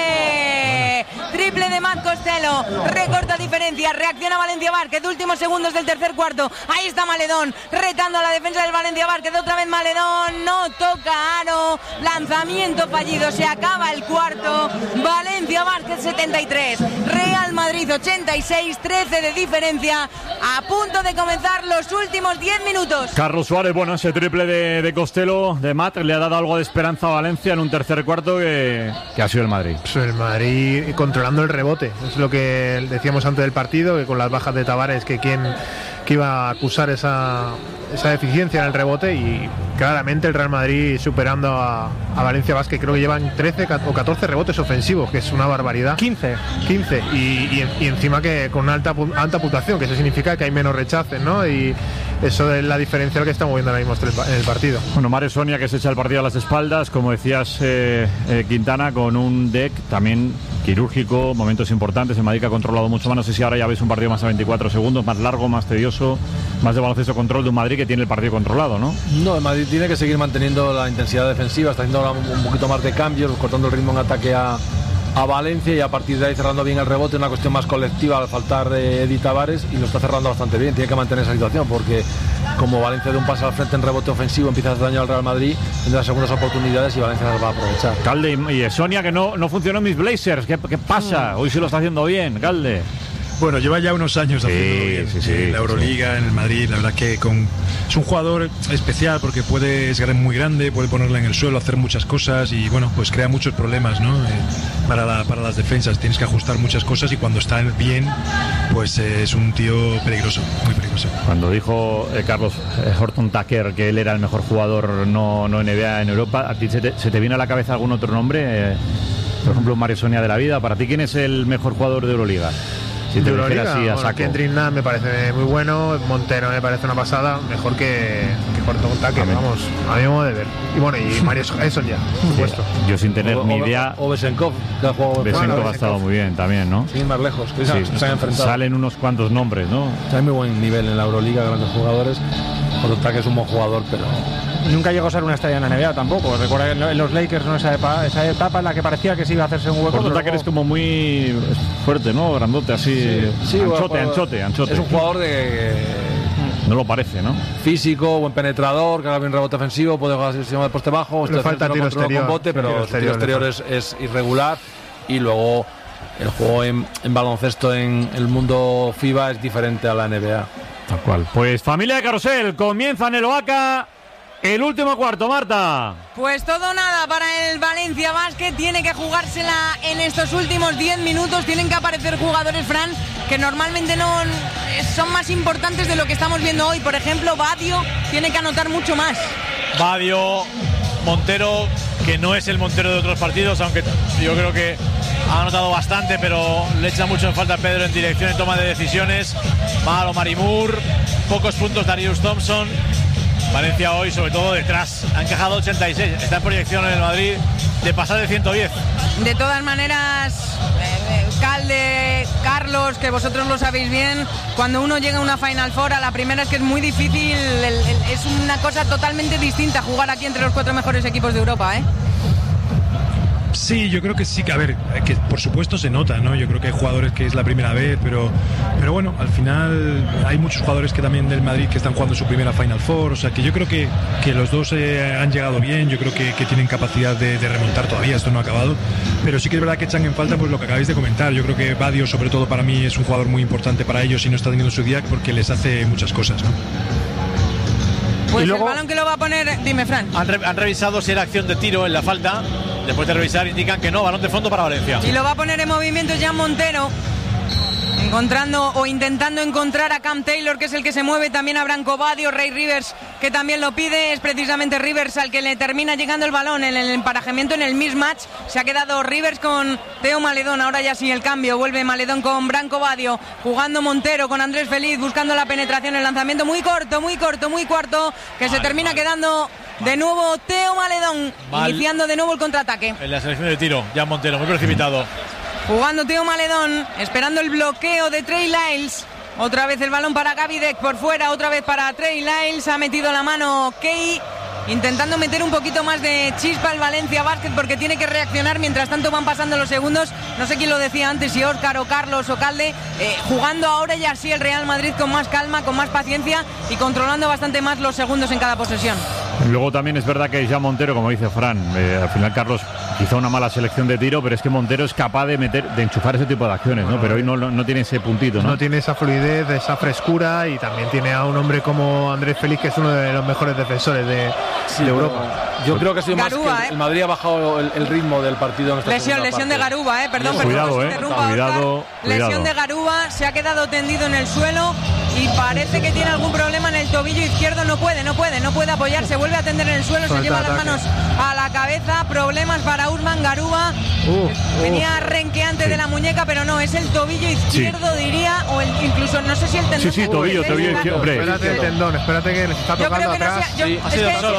triple de Matt Costello, recorta diferencia, reacciona Valencia Basket, últimos segundos del tercer cuarto. Ahí está Maledón retando a la defensa del Valencia Basket, otra vez Maledón, no toca aro, lanzamiento fallido, se acaba el cuarto. Valencia Basket 73, Real Madrid 86, 13 de diferencia, a punto de comenzar los últimos 10 minutos. Carlos Suárez, bueno, ese triple de Costello, de Matt, le ha dado algo de esperanza a Valencia en un tercer cuarto que ha sido el Madrid. Pues el Madrid controlando el rebote, es lo que decíamos antes del partido, que con las bajas de Tavares, que iba a acusar esa deficiencia en el rebote, y claramente el Real Madrid superando a Valencia Basket. Creo que llevan 13 o 14 rebotes ofensivos, que es una barbaridad. 15 y encima que con una alta puntuación, que eso significa que hay menos rechaces, ¿no? Y eso es la diferencia que estamos viendo ahora mismo en el partido. Bueno, Mario Sonia, que se echa el partido a las espaldas, como decías, Quintana, con un deck también quirúrgico, momentos importantes. El Madrid ha controlado mucho más. No sé si ahora ya ves un partido más a 24 segundos, más largo, más tedioso, más de baloncesto control de un Madrid que tiene el partido controlado, ¿no? No, el Madrid tiene que seguir manteniendo la intensidad defensiva, está haciendo ahora un poquito más de cambios, cortando el ritmo en ataque a Valencia, y a partir de ahí cerrando bien el rebote, una cuestión más colectiva al faltar de Eddie Tavares, y lo está cerrando bastante bien. Tiene que mantener esa situación, porque como Valencia de un paso al frente en rebote ofensivo empieza a hacer daño al Real Madrid, tendrá segundas oportunidades y Valencia las va a aprovechar. Calde y Sonia, que no funcionó en mis Blazers, ¿qué pasa? Hoy sí lo está haciendo bien, Calde. Bueno, lleva ya unos años haciendo bien. En la Euroliga, en el Madrid, la verdad que es un jugador especial, porque es muy grande, puede ponerla en el suelo, hacer muchas cosas, y bueno, pues crea muchos problemas, ¿no? Para las defensas tienes que ajustar muchas cosas, y cuando está bien, pues es un tío peligroso, muy peligroso. Cuando dijo Carlos Horton Tucker que él era el mejor jugador no NBA en Europa, ¿a ti se te viene a la cabeza algún otro nombre? Por ejemplo, Mario Sonia de la vida. ¿Para ti quién es el mejor jugador de Euroliga? Si te dijera así a saco. Kendrick Nunn me parece muy bueno, Montero me parece una pasada, mejor que Horton Tucker, vamos, a mi modo de ver. Y bueno, y Mario Sonia, por supuesto. Yo sin tener ni idea. O Besenkov, que ha jugado. Besenkov ha estado muy bien también, ¿no? Sin ir más lejos, que se han enfrentado. Salen unos cuantos nombres, ¿no? Hay muy buen nivel en la Euroliga, grandes jugadores. Horton Tucker es un buen jugador, pero nunca llegó a ser una estrella en la NBA tampoco. Recuerda que en los Lakers, ¿no? esa etapa en la que parecía que se iba a hacerse un hueco. Horton Tucker es como muy fuerte, ¿no? Grandote, así. Sí, anchote. Es un jugador no lo parece, ¿no? Físico, buen penetrador, que haga bien rebote ofensivo, puede jugar sistema de poste bajo. Le falta tiro exterior, con bote, pero el tiro exterior es irregular. Y luego el juego en baloncesto en el mundo FIBA es diferente a la NBA. Tal cual. Pues familia de Carrusel, comienza en el Oaca el último cuarto, Marta. Pues todo nada para el Valencia Basket, tiene que jugársela en estos últimos 10 minutos, tienen que aparecer jugadores, Fran, que normalmente no son más importantes de lo que estamos viendo hoy. Por ejemplo, Badio tiene que anotar mucho más. Badio, Montero, que no es el Montero de otros partidos, aunque yo creo que ha anotado bastante, pero le echa mucho en falta a Pedro en dirección y toma de decisiones. Malo Marimur, pocos puntos Darius Thompson. Valencia hoy, sobre todo detrás, ha encajado 86, está en proyección en el Madrid de pasar de 110. De todas maneras, Calde, Carlos, que vosotros lo sabéis bien, cuando uno llega a una Final Four, a la primera es que es muy difícil, es una cosa totalmente distinta jugar aquí entre los 4 mejores equipos de Europa, ¿eh? Sí, yo creo que sí, que a ver, que por supuesto se nota, ¿no? Yo creo que hay jugadores que es la primera vez, pero bueno, al final hay muchos jugadores que también del Madrid que están jugando su primera Final Four, o sea que yo creo que los dos han llegado bien, yo creo que tienen capacidad de remontar todavía, esto no ha acabado, pero sí que es verdad que echan en falta pues lo que acabáis de comentar. Yo creo que Badio, sobre todo para mí, es un jugador muy importante para ellos y no está teniendo su día porque les hace muchas cosas, ¿no? Pues luego, el balón que lo va a poner, dime, Fran. Han revisado si era acción de tiro en la falta. Después de revisar indican que no, balón de fondo para Valencia. Y lo va a poner en movimiento Jan Montero, encontrando o intentando encontrar a Cam Taylor, que es el que se mueve, también a Branco Badio, Ray Rivers, que también lo pide. Es precisamente Rivers al que le termina llegando el balón en el emparejamiento, en el mismatch. Se ha quedado Rivers con Teo Maledón, ahora ya sí el cambio, vuelve Maledón con Branco Badio, jugando Montero con Andrés Feliz, buscando la penetración, el lanzamiento muy corto, que se termina quedando de nuevo Teo Maledón, iniciando de nuevo el contraataque. En la selección de tiro, Jan Montero, muy precipitado. Jugando Teo Maledón, esperando el bloqueo de Trey Lyles. Otra vez el balón para Gaby Deck por fuera, otra vez para Trey Lyles. Ha metido la mano Key, intentando meter un poquito más de chispa al Valencia Basket porque tiene que reaccionar. Mientras tanto van pasando los segundos. No sé quién lo decía antes, si Óscar o Carlos o Calde. Jugando ahora ya sí el Real Madrid con más calma, con más paciencia y controlando bastante más los segundos en cada posesión. Luego también es verdad que ya Montero, como dice Fran, al final Carlos quizá una mala selección de tiro, pero es que Montero es capaz de enchufar ese tipo de acciones, ¿no? Pero hoy no tiene ese puntito, ¿no? No tiene esa fluidez, esa frescura, y también tiene a un hombre como Andrés Feliz, que es uno de los mejores defensores de Europa. Yo creo que ha sido Garuba, más que el Madrid ha bajado el ritmo del partido en esta lesión de Garuba, perdón, cuidado, lesión de Garuba, se ha quedado tendido en el suelo y parece que tiene algún problema en el tobillo izquierdo, no puede apoyarse, vuelve a tender en el suelo, se lleva las manos a la cabeza, problemas para Usman Garuba. Venía renqueante de la muñeca, pero no, es el tobillo izquierdo, diría, o incluso no sé si el tendón. Sí, tobillo izquierdo, hombre. Espérate el tendón, espérate que le está tocando atrás. Ha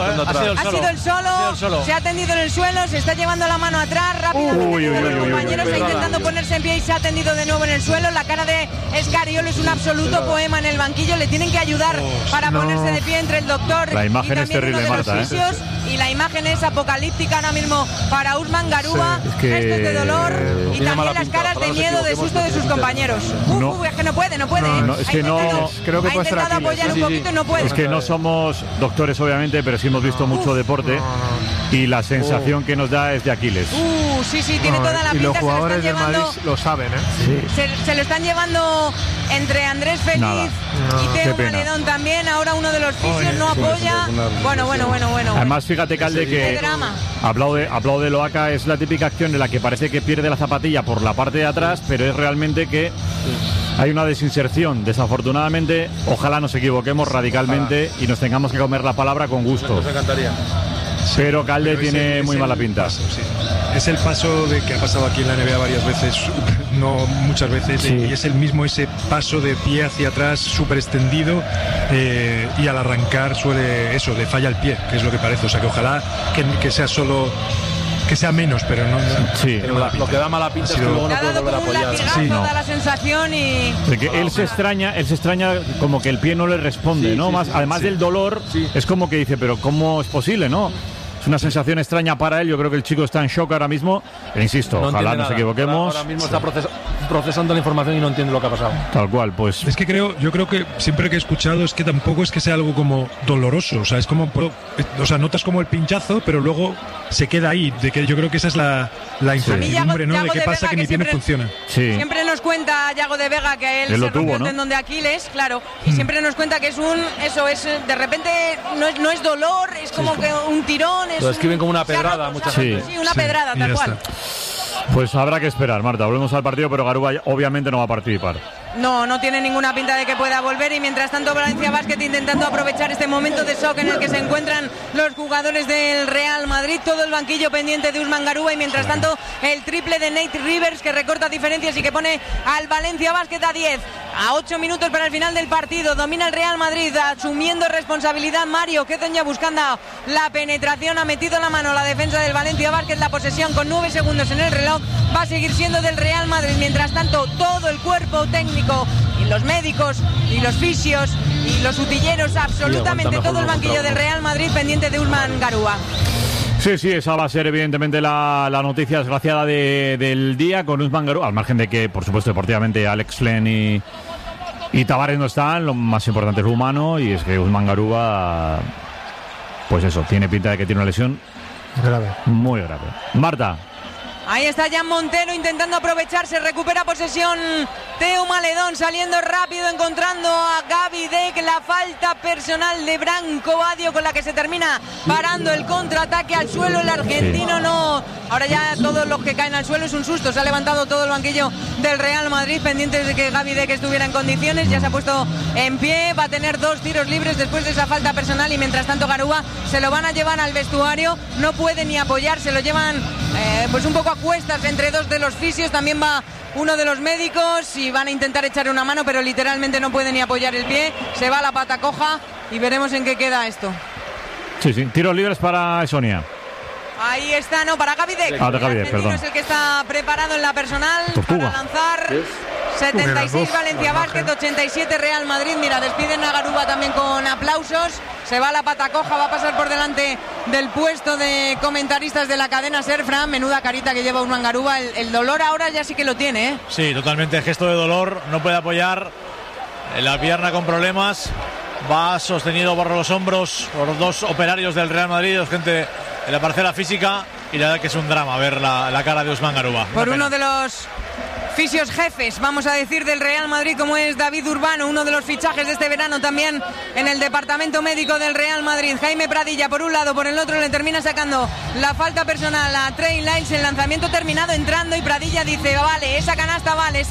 sido el solo, se ha tendido en el suelo, se está llevando la mano atrás, rápidamente los compañeros, está intentando ponerse en pie y se ha tendido de nuevo en el suelo. La cara de Escariolo es un absoluto poema en el banquillo, le tienen que ayudar para ponerse de pie entre el doctor. La imagen y es terrible, Marta, y la imagen es apocalíptica ahora mismo para Usman Garuba, gestos de dolor y también las caras de miedo, de susto de sus compañeros. Es que no puede. Es que no, creo que ha intentado apoyar un poquito y no puede. Es que no somos doctores, obviamente, pero sí hemos visto mucho deporte y la sensación que nos da es de Aquiles. Sí, tiene toda la pinta. Y los jugadores del Madrid lo saben, Se lo están llevando entre Andrés Feliz y Teo Maledón también. Ahora uno de los fisios no apoya. Bueno. Además, fíjate, Calde, que hablado de Loaca, es la típica acción en la que parece que pierde la zapatilla por la parte de atrás, pero es realmente que hay una desinserción. Desafortunadamente, ojalá nos equivoquemos radicalmente y nos tengamos que comer la palabra con gusto. Nos encantaría. Pero Calde tiene muy mala pinta. Paso, sí. Es el paso de que ha pasado aquí en la NBA varias veces, no muchas veces, y es el mismo ese paso de pie hacia atrás súper extendido, y al arrancar le falla el pie, que es lo que parece. O sea que ojalá que sea solo, que sea menos, pero no. Sí. Pero lo que da mala pinta es que luego no puede volver a apoyar. Da la sensación y de que él se extraña como que el pie no le responde, ¿no? Además del dolor, es como que dice, pero ¿cómo es posible, no? Es una sensación extraña para él. Yo creo que el chico está en shock ahora mismo. Pero insisto, ojalá nos equivoquemos. Ahora mismo está procesando la información y no entiende lo que ha pasado. Tal cual, pues. Es que yo creo que siempre que he escuchado es que tampoco es que sea algo como doloroso. O sea, es como, o sea, notas como el pinchazo, pero luego se queda ahí. De que yo creo que esa es la incertidumbre, ¿no? De qué pasa que mi pie no funciona. Sí. Siempre nos cuenta Yago de Vega que él se rompió el tendón de Aquiles, claro, y siempre nos cuenta que es de repente no es dolor, es como que un tirón. Lo describen como una pedrada muchas veces. Sí, una pedrada, tal cual. Pues habrá que esperar, Marta. Volvemos al partido, pero Garuba obviamente no va a participar. No tiene ninguna pinta de que pueda volver, y mientras tanto Valencia Basket intentando aprovechar este momento de shock en el que se encuentran los jugadores del Real Madrid, todo el banquillo pendiente de Usman Garuba, y mientras tanto el triple de Nate Rivers que recorta diferencias y que pone al Valencia Basket a 10, a 8 minutos para el final del partido. Domina el Real Madrid asumiendo responsabilidad Mario Hezonja buscando la penetración, ha metido la mano a la defensa del Valencia Basket. La posesión con 9 segundos en el reloj va a seguir siendo del Real Madrid. Mientras tanto todo el cuerpo técnico y los médicos y los fisios y los utilleros, absolutamente todo el banquillo del Real Madrid pendiente de Usman Garuba. Sí, esa va a ser evidentemente la noticia desgraciada del día con Usman Garuba, al margen de que, por supuesto, deportivamente Alex Flen y Tavares no están. Lo más importante es lo humano, y es que Usman Garuba, pues eso, tiene pinta de que tiene una lesión grave, muy grave. Marta. Ahí está Jan Montero intentando aprovecharse, recupera posesión Teo Maledón, saliendo rápido, encontrando a Gaby Deck. La falta personal de Branco Badio con la que se termina parando el contraataque al suelo. El argentino no. Ahora ya todos los que caen al suelo es un susto. Se ha levantado todo el banquillo del Real Madrid pendientes de que Gaby Deck estuviera en condiciones. Ya se ha puesto en pie, va a tener 2 tiros libres después de esa falta personal, y mientras tanto Garuba se lo van a llevar al vestuario. No puede ni apoyar, se lo llevan pues un poco a cuestas entre 2 de los fisios. También va uno de los médicos y van a intentar echarle una mano, pero literalmente no puede ni apoyar el pie. Se va a la pata coja y veremos en qué queda esto. Sí, tiros libres para Sonia. Ahí está, no, para Gaby Deck. Perdón. Es el que está preparado en la personal para lanzar. 76 Valencia Basket, 87 Real Madrid. Mira, despiden a Garuba también con aplausos. Se va a la pata coja, va a pasar por delante del puesto de comentaristas de la cadena SER. Fran, menuda carita que lleva Usman Garuba. El dolor ahora ya sí que lo tiene, ¿eh? Sí, totalmente, gesto de dolor. No puede apoyar la pierna con problemas. Va sostenido por los hombros por 2 operarios del Real Madrid, gente en la parcela física, y la verdad que es un drama ver la cara de Usman Garuba. Por uno de los fisios jefes, vamos a decir, del Real Madrid, como es David Urbano, uno de los fichajes de este verano también en el departamento médico del Real Madrid. Jaime Pradilla por un lado, por el otro le termina sacando la falta personal a Trey Lyles. El lanzamiento terminado entrando y Pradilla dice, vale, esa canasta vale,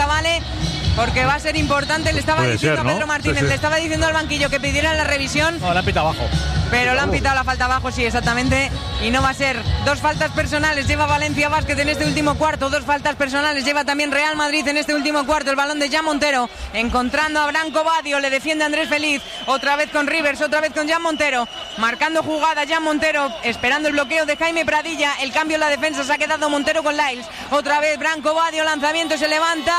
porque va a ser importante. Le estaba diciendo a Pedro Martínez, le estaba diciendo al banquillo que pidieran la revisión. No, la han pitado abajo. Pero le han pitado la falta abajo, sí, exactamente. Y no va a ser. 2 faltas personales lleva Valencia Basket en este último cuarto. 2 faltas personales lleva también Real Madrid en este último cuarto. El balón de Jan Montero, encontrando a Branco Badio, le defiende Andrés Feliz. Otra vez con Rivers, otra vez con Jan Montero. Marcando jugada Jan Montero, esperando el bloqueo de Jaime Pradilla. El cambio en la defensa, se ha quedado Montero con Lyles. Otra vez Branco Badio, lanzamiento, se levanta.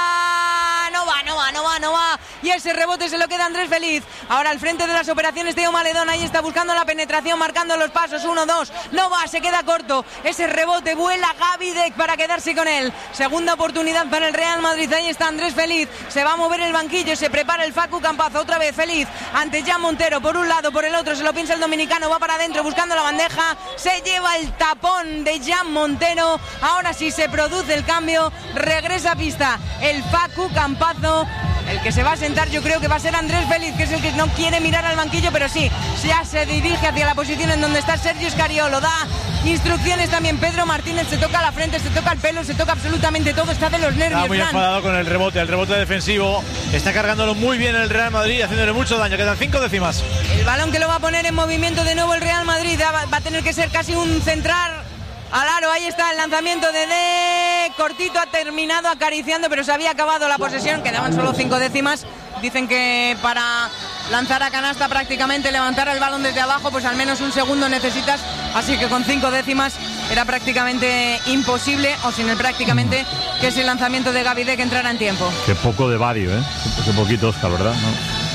No va. Y ese rebote se lo queda Andrés Feliz. Ahora al frente de las operaciones Teo Maledón. Ahí está buscando la penetración, marcando los pasos. 1-2. No va, se queda corto. Ese rebote vuela Gaby Deck para quedarse con él. Segunda oportunidad para el Real Madrid. Ahí está Andrés Feliz. Se va a mover el banquillo. Se prepara el Facu Campazo. Otra vez Feliz ante Jan Montero. Por un lado, por el otro. Se lo piensa el dominicano. Va para adentro buscando la bandeja. Se lleva el tapón de Jan Montero. Ahora sí se produce el cambio. Regresa a pista el Facu Campazo. El que se va a sentar yo creo que va a ser Andrés Feliz, que es el que no quiere mirar al banquillo, pero sí, ya se dirige hacia la posición en donde está Sergio Escariolo. Da instrucciones también Pedro Martínez, se toca la frente, se toca el pelo, se toca absolutamente todo, está de los nervios. Está muy enfadado con el rebote defensivo, está cargándolo muy bien el Real Madrid, haciéndole mucho daño, quedan 5 décimas. El balón que lo va a poner en movimiento de nuevo el Real Madrid, va a tener que ser casi un centrar al aro. Ahí está el lanzamiento de cortito, ha terminado acariciando, pero se había acabado la posesión, quedaban solo 5 décimas. Dicen que para lanzar a canasta prácticamente, levantar el balón desde abajo, pues al menos un segundo necesitas, así que con 5 décimas era prácticamente imposible, o sin el prácticamente, que ese lanzamiento de Gaby Deck entrara en tiempo. Qué poco de Badio, qué poquito Oscar, ¿verdad? ¿No?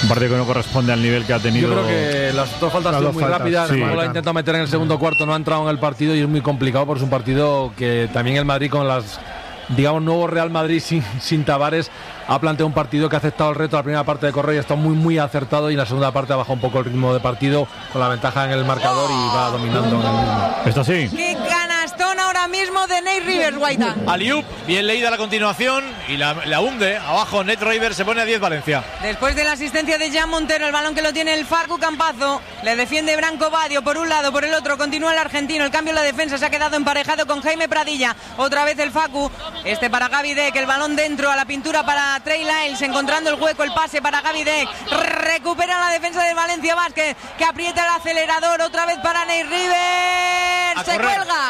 Un partido que no corresponde al nivel que ha tenido. Yo creo que las dos faltas han sido muy rápidas. Sí. Luego la ha intentado meter en el segundo cuarto, no ha entrado en el partido y es muy complicado porque es un partido que también el Madrid con las, digamos, nuevo Real Madrid sin Tavares ha planteado un partido que ha aceptado el reto. La primera parte de correr y está muy acertado, y en la segunda parte ha bajado un poco el ritmo de partido con la ventaja en el marcador y va dominando en el mismo. Esto sí. ¡Qué canastón ahora mismo de Nate Rivers, Guaita! Aliup, bien leída la continuación y la hunde. Abajo Nate Rivers, se pone a 10 Valencia. Después de la asistencia de Jan Montero, el balón que lo tiene el Facu Campazo, le defiende Branco Badio por un lado, por el otro continúa el argentino. El cambio en la defensa se ha quedado emparejado con Jaime Pradilla. Otra vez el Facu, para Gaby Deck, el balón dentro a la pintura para Trey Lyles, encontrando el hueco, el pase para Gaby Deck, recupera la defensa del Valencia Basket, que aprieta el acelerador, otra vez para Nate Rivers, se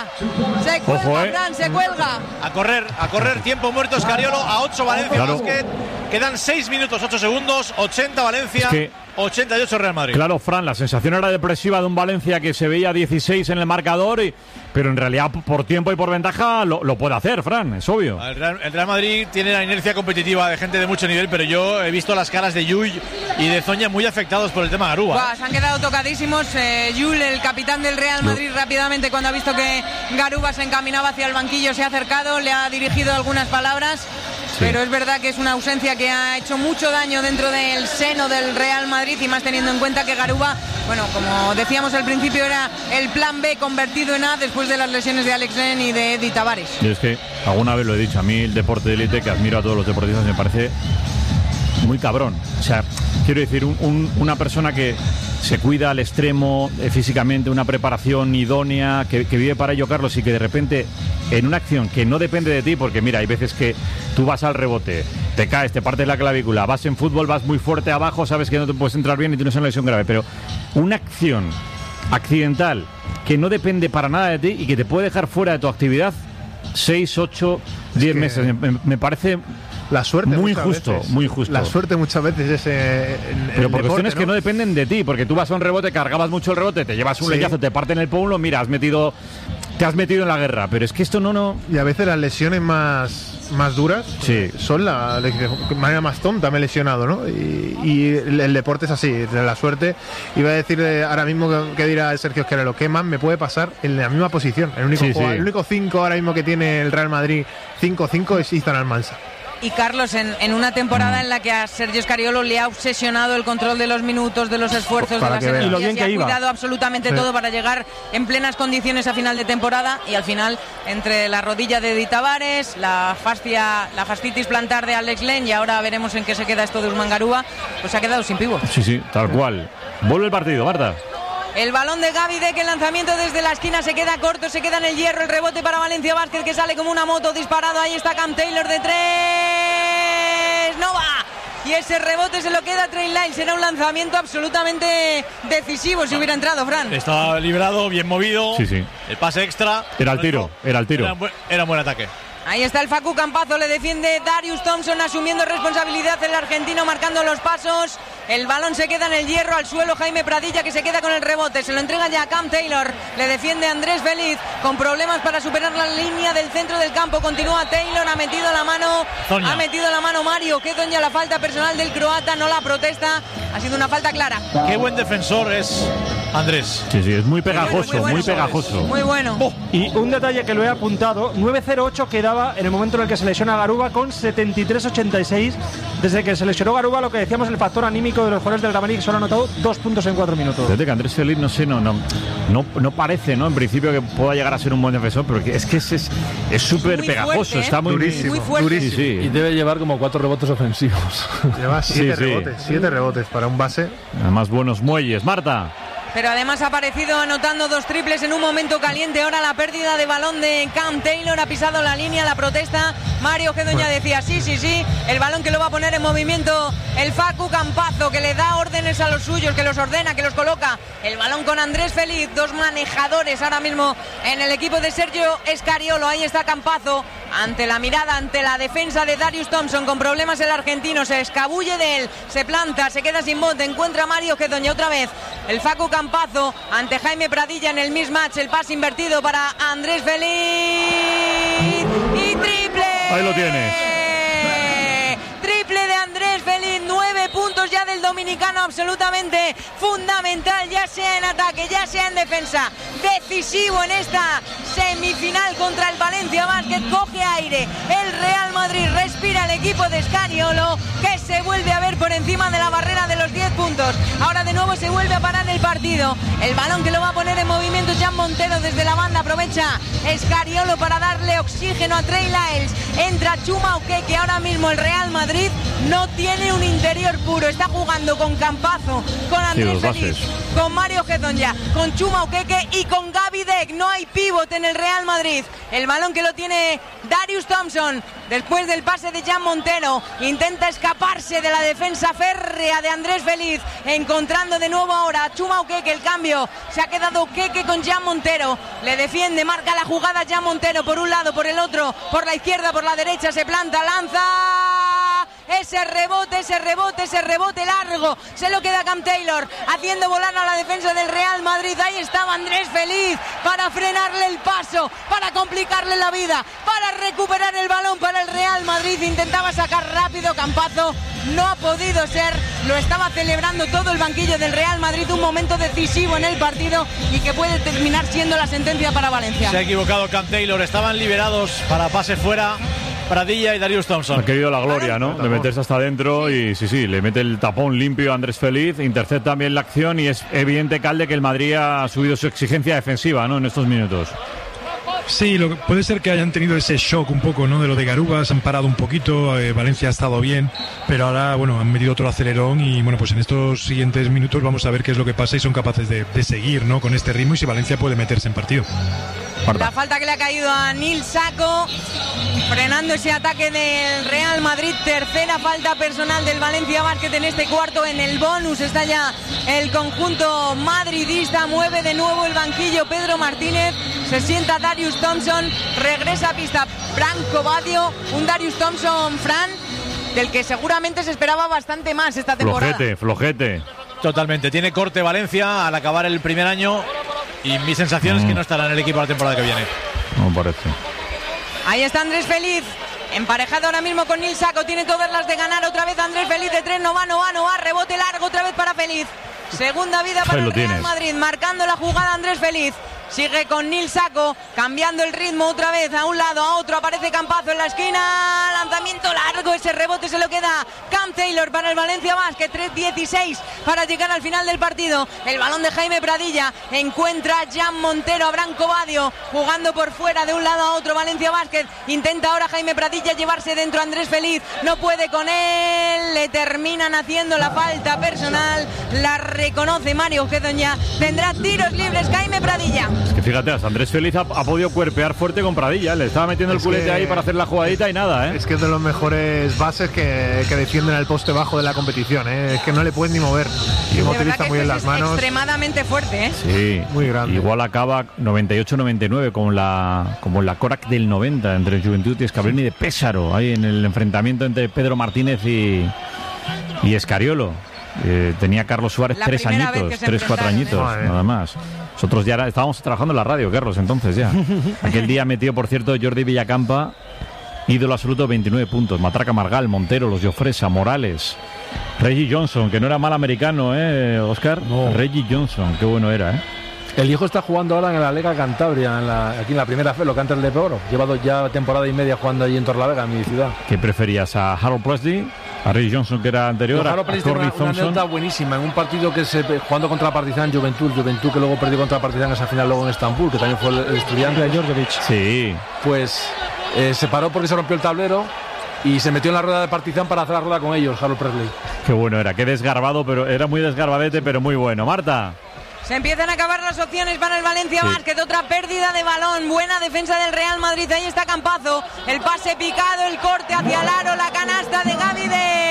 cuelga, Fran, se cuelga. A correr, tiempo muerto Escariolo, a 8 Valencia Basket, quedan 6 minutos 8 segundos, 80 Valencia, 88 Real Madrid. Claro, Fran, la sensación era depresiva de un Valencia que se veía 16 en el marcador, pero en realidad por tiempo y por ventaja lo puede hacer, Fran, es obvio. El Real Madrid tiene la inercia competitiva de gente de mucho nivel, pero yo he visto las caras de Llull y de Zoña muy afectados por el tema Garuba. Se han quedado tocadísimos. Llull, el capitán del Real Madrid, rápidamente cuando ha visto que Garuba se encaminaba hacia el banquillo, se ha acercado, le ha dirigido algunas palabras. Sí. Pero es verdad que es una ausencia que ha hecho mucho daño dentro del seno del Real Madrid, y más teniendo en cuenta que Garuba, bueno, como decíamos al principio, era el plan B convertido en A después de las lesiones de Alex Len y de Eddie Tavares. Y es que alguna vez lo he dicho, a mí el deporte de élite, que admiro a todos los deportistas, me parece muy cabrón. O sea, quiero decir, una persona que se cuida al extremo físicamente, una preparación idónea, que vive para ello, Carlos, y que de repente en una acción que no depende de ti, porque mira, hay veces que tú vas al rebote, te caes, te partes la clavícula, vas en fútbol, vas muy fuerte abajo, sabes que no te puedes entrar bien y tienes una lesión grave, pero una acción accidental que no depende para nada de ti y que te puede dejar fuera de tu actividad 6, 8, 10 meses, me parece... La suerte muy justo, veces. Muy justo. La suerte muchas veces es pero por cuestiones, ¿no?, que no dependen de ti, porque tú vas a un rebote, cargabas mucho el rebote, te llevas un leñazo, te parten el pómulo, mira, te has metido en la guerra, pero es que esto no... Y a veces las lesiones más duras son la manera más tonta, me he lesionado, ¿no? Y el deporte es así, la suerte. Iba a decir ahora mismo que dirá Sergio Esquerero, ¿qué más me puede pasar en la misma posición? El único 5 ahora mismo que tiene el Real Madrid, 5-5, es Ethan Almansa. Y Carlos, en una temporada en la que a Sergio Scariolo le ha obsesionado el control de los minutos, de los esfuerzos, de las energías, y ha cuidado absolutamente todo para llegar en plenas condiciones a final de temporada, y al final, entre la rodilla de Eddie Tavares, la fascitis plantar de Alex Len, y ahora veremos en qué se queda esto de Usman Garuba, pues se ha quedado sin pívot. Sí, tal cual. Vuelve el partido, Marta. El balón de Gaby Deck, el lanzamiento desde la esquina se queda corto, se queda en el hierro, el rebote para Valencia Basket, que sale como una moto, disparado, ahí está Cam Taylor de 3, no va, y ese rebote se lo queda Trey Lyles. Era un lanzamiento absolutamente decisivo si hubiera entrado, Fran. Estaba librado, bien movido, sí. El pase extra. Era el tiro. Era un buen ataque. Ahí está el Facu Campazo, le defiende Darius Thompson, asumiendo responsabilidad, el argentino marcando los pasos. El balón se queda en el hierro, al suelo Jaime Pradilla, que se queda con el rebote, se lo entrega ya a Cam Taylor, le defiende Andrés Feliz, con problemas para superar la línea del centro del campo. Continúa Taylor, ha metido la mano Mario, que doña la falta personal del croata, no la protesta, ha sido una falta clara. Qué buen defensor es Andrés. Sí, es muy pegajoso, muy pegajoso. Muy bueno. Y un detalle que lo he apuntado, 9-0-8 quedaba en el momento en el que se lesiona Garuba, con 73-86. Desde que se lesionó Garuba, lo que decíamos, el factor anímico de los jugadores del Real Madrid, solo ha anotado 2 puntos en 4 minutos. Desde que Andrés Feliz, no sé, no parece, ¿no?, en principio, que pueda llegar a ser un buen defensor, pero es que es súper pegajoso, fuerte, está muy fuerte. Sí. Y debe llevar como 4 rebotes ofensivos. Lleva 7 rebotes para un base. Además, buenos muelles. Marta. Pero además ha aparecido anotando 2 triples en un momento caliente. Ahora la pérdida de balón de Cam Taylor, ha pisado la línea, la protesta. Mario Gedoña decía sí, el balón que lo va a poner en movimiento el Facu Campazo, que le da órdenes a los suyos, que los ordena, que los coloca. El balón con Andrés Feliz, 2 manejadores ahora mismo en el equipo de Sergio Scariolo. Ahí está Campazo, ante la mirada, ante la defensa de Darius Thompson, con problemas el argentino, se escabulle de él, se planta, se queda sin bote, encuentra a Mario Gedoña otra vez. El Facu Campazo ante Jaime Pradilla en el mismatch, el pase invertido para Andrés Feliz y triple. Ahí lo tienes. Triple de Andrés Feliz, 9 puntos ya del domingo dominicano absolutamente fundamental, ya sea en ataque, ya sea en defensa, decisivo en esta semifinal contra el Valencia Basket. Coge aire el Real Madrid, respira el equipo de Scariolo, que se vuelve a ver por encima de la barrera de los 10 puntos. Ahora de nuevo se vuelve a parar el partido. El balón que lo va a poner en movimiento Jan Montero desde la banda, aprovecha Scariolo para darle oxígeno a Trey Lyles. Entra Chuma Okeke. Ahora mismo el Real Madrid no tiene un interior puro, está jugando con Campazzo, con Andrés Feliz, con Mario Hezonja, con Chuma Okeke y con Gaby Deck. No hay pivote en el Real Madrid. El balón que lo tiene Darius Thompson después del pase de Jan Montero, intenta escaparse de la defensa férrea de Andrés Feliz, encontrando de nuevo ahora a Chuma Okeke. El cambio, se ha quedado Okeke con Jan Montero, le defiende, marca la jugada Jan Montero por un lado, por el otro, por la izquierda, por la derecha, se planta, lanza. Ese rebote largo, se lo queda Cam Taylor, haciendo volar a la defensa del Real Madrid. Ahí estaba Andrés Feliz para frenarle el paso, para complicarle la vida, para recuperar el balón para el Real Madrid. Intentaba sacar rápido Campazzo, no ha podido ser, lo estaba celebrando todo el banquillo del Real Madrid. Un momento decisivo en el partido y que puede terminar siendo la sentencia para Valencia. Se ha equivocado Cam Taylor, estaban liberados para pase fuera Pradilla y Darius Thompson. Ha querido la gloria, ¿no? De meterse hasta adentro y sí, le mete el tapón limpio a Andrés Feliz, intercepta también la acción y es evidente, Calde, que el Madrid ha subido su exigencia defensiva, ¿no? En estos minutos. Sí, puede ser que hayan tenido ese shock un poco, ¿no? De lo de Garuba, se han parado un poquito, Valencia ha estado bien, pero ahora, bueno, han metido otro acelerón y, bueno, pues en estos siguientes minutos vamos a ver qué es lo que pasa y son capaces de seguir, ¿no? Con este ritmo y si Valencia puede meterse en partido. La falta que le ha caído a Nil Sacco, frenando ese ataque del Real Madrid. Tercera falta personal del Valencia Basket en este cuarto. En el bonus está ya el conjunto madridista. Mueve de nuevo el banquillo Pedro Martínez. Se sienta Darius Thompson. Regresa a pista Branco Badio. Un Darius Thompson, Fran, del que seguramente se esperaba bastante más esta temporada. Flojete. Totalmente. Tiene corte Valencia al acabar el primer año. Y mi sensación es que no estará en el equipo la temporada que viene. No parece. Ahí está Andrés Feliz, emparejado ahora mismo con Nil Sacco. Tiene todas las de ganar. Otra vez Andrés Feliz de 3. No va. Rebote largo otra vez para Feliz. Segunda vida para el Real Madrid. Marcando la jugada Andrés Feliz. Sigue con Nil Sacco, cambiando el ritmo otra vez a un lado, a otro. Aparece Campazzo en la esquina. Lanzamiento largo, ese rebote se lo queda Cam Taylor para el Valencia Basket. 3:16 para llegar al final del partido. El balón de Jaime Pradilla. Encuentra a Jan Montero, a Branco Badio, jugando por fuera de un lado a otro. Valencia Basket. Intenta ahora Jaime Pradilla llevarse dentro a Andrés Feliz. No puede con él. Le terminan haciendo la falta personal. La reconoce Mario Hezonja. Tendrá tiros libres Jaime Pradilla. Es que fíjate, Andrés Feliz ha podido cuerpear fuerte con Pradilla. Le estaba metiendo el culete ahí para hacer la jugadita y nada, ¿eh? Es que es de los mejores bases que defienden al poste bajo de la competición, ¿eh? Es que no le pueden ni mover. Y utiliza muy bien las manos. Extremadamente fuerte, ¿eh? Sí, muy grande. Igual acaba 98-99 como la Korak del 90 entre Juventud y Escablini de Pésaro, ahí en el enfrentamiento entre Pedro Martínez y Scariolo. Tenía Carlos Suárez 3 añitos, 4 añitos, nada más. Nosotros ya estábamos trabajando en la radio, Carlos, entonces ya. Aquel día metió, por cierto, Jordi Villacampa, ídolo absoluto, 29 puntos. Matraca Margal, Montero, Los Llofresa, Morales, Reggie Johnson, que no era mal americano, Oscar. No. Reggie Johnson, qué bueno era, El hijo está jugando ahora en la Lega Cantabria, aquí en la primera fe, lo canta el de Oro. Lleva ya temporada y media jugando allí en Torlavega, en mi ciudad. ¿Qué preferías, a Harold Presley, a Ray Johnson, que era anterior, a Corey Thompson? Una anécdota buenísima en un partido que jugando contra Partizan, Juventud que luego perdió contra Partizan esa final luego en Estambul, que también fue el estudiante de Djordjevic. Sí. Pues se paró porque se rompió el tablero y se metió en la rueda de Partizan para hacer la rueda con ellos, Harold Presley. Qué bueno era, qué desgarbado, pero era muy desgarbadete, pero muy bueno. Marta. Se empiezan a acabar las opciones para el Valencia Basket. Otra pérdida de balón. Buena defensa del Real Madrid. Ahí está Campazzo. El pase picado, el corte hacia el aro, la canasta de Gaby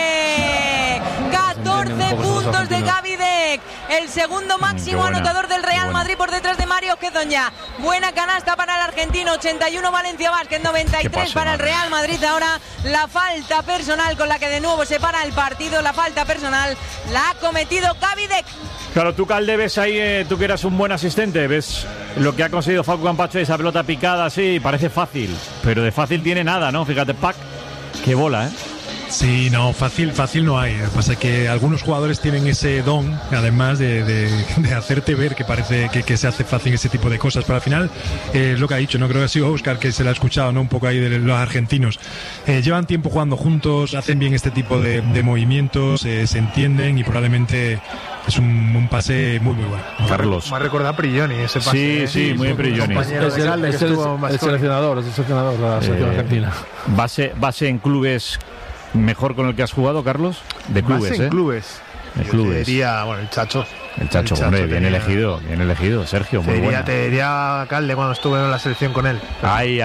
Deck. 14 puntos de Gaby Deck. El segundo máximo anotador del Real Madrid por detrás de Mario Hezonja. Buena canasta para el argentino. 81 Valencia Basket, 93 para el Real Madrid. Ahora la falta personal con la que de nuevo se para el partido. La falta personal la ha cometido Gaby Deck. Claro, tú, Calde, ves ahí, tú que eras un buen asistente, ves lo que ha conseguido Facu Campacho, esa pelota picada así, parece fácil, pero de fácil tiene nada, ¿no? Fíjate, Pac, qué bola, ¿eh? Sí, no, fácil no hay. Lo que pasa es que algunos jugadores tienen ese don, además de hacerte ver que parece que se hace fácil ese tipo de cosas. Pero al final, es lo que ha dicho, no creo que ha sido Óscar que se lo ha escuchado, ¿no? Un poco ahí de los argentinos. Llevan tiempo jugando juntos, hacen bien este tipo de movimientos, se entienden y probablemente es un pase muy bueno. Carlos. Me ha recordado a Prigioni ese pase. Sí, muy Prigioni. Es el seleccionador de la selección argentina. Base en clubes mejor con el que has jugado, Carlos. De clubes, Base en clubes. De clubes. Diría, bueno, el Chacho. El Chacho, hombre, bien elegido, Sergio, muy bueno. Te diría Calde cuando estuve en la selección con él. Ahí.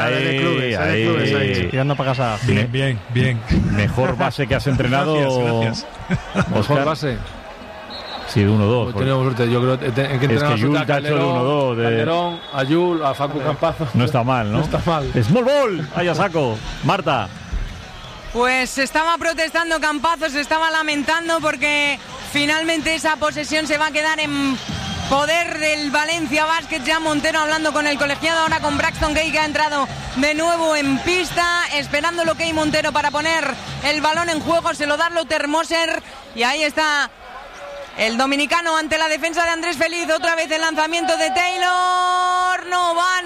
Tirando para casa. Bien. Mejor base que has entrenado. Gracias. Mejor base. Sí, 1-2. Pues tenemos suerte. Yo creo que entrenamos Jules a te ha hecho el 1-2 de Calderón, a Jules, a Facu Campazo. No está mal, ¿no? No está mal. Small ball. Ahí a saco. Marta. Pues se estaba protestando Campazo, se estaba lamentando porque finalmente esa posesión se va a quedar en poder del Valencia Basket. Ya Montero hablando con el colegiado, ahora con Braxton Gay, que ha entrado de nuevo en pista, esperando lo que hay Montero para poner el balón en juego. Se lo da Lothar Moser y ahí está el dominicano ante la defensa de Andrés Feliz. Otra vez el lanzamiento de Taylor, no va.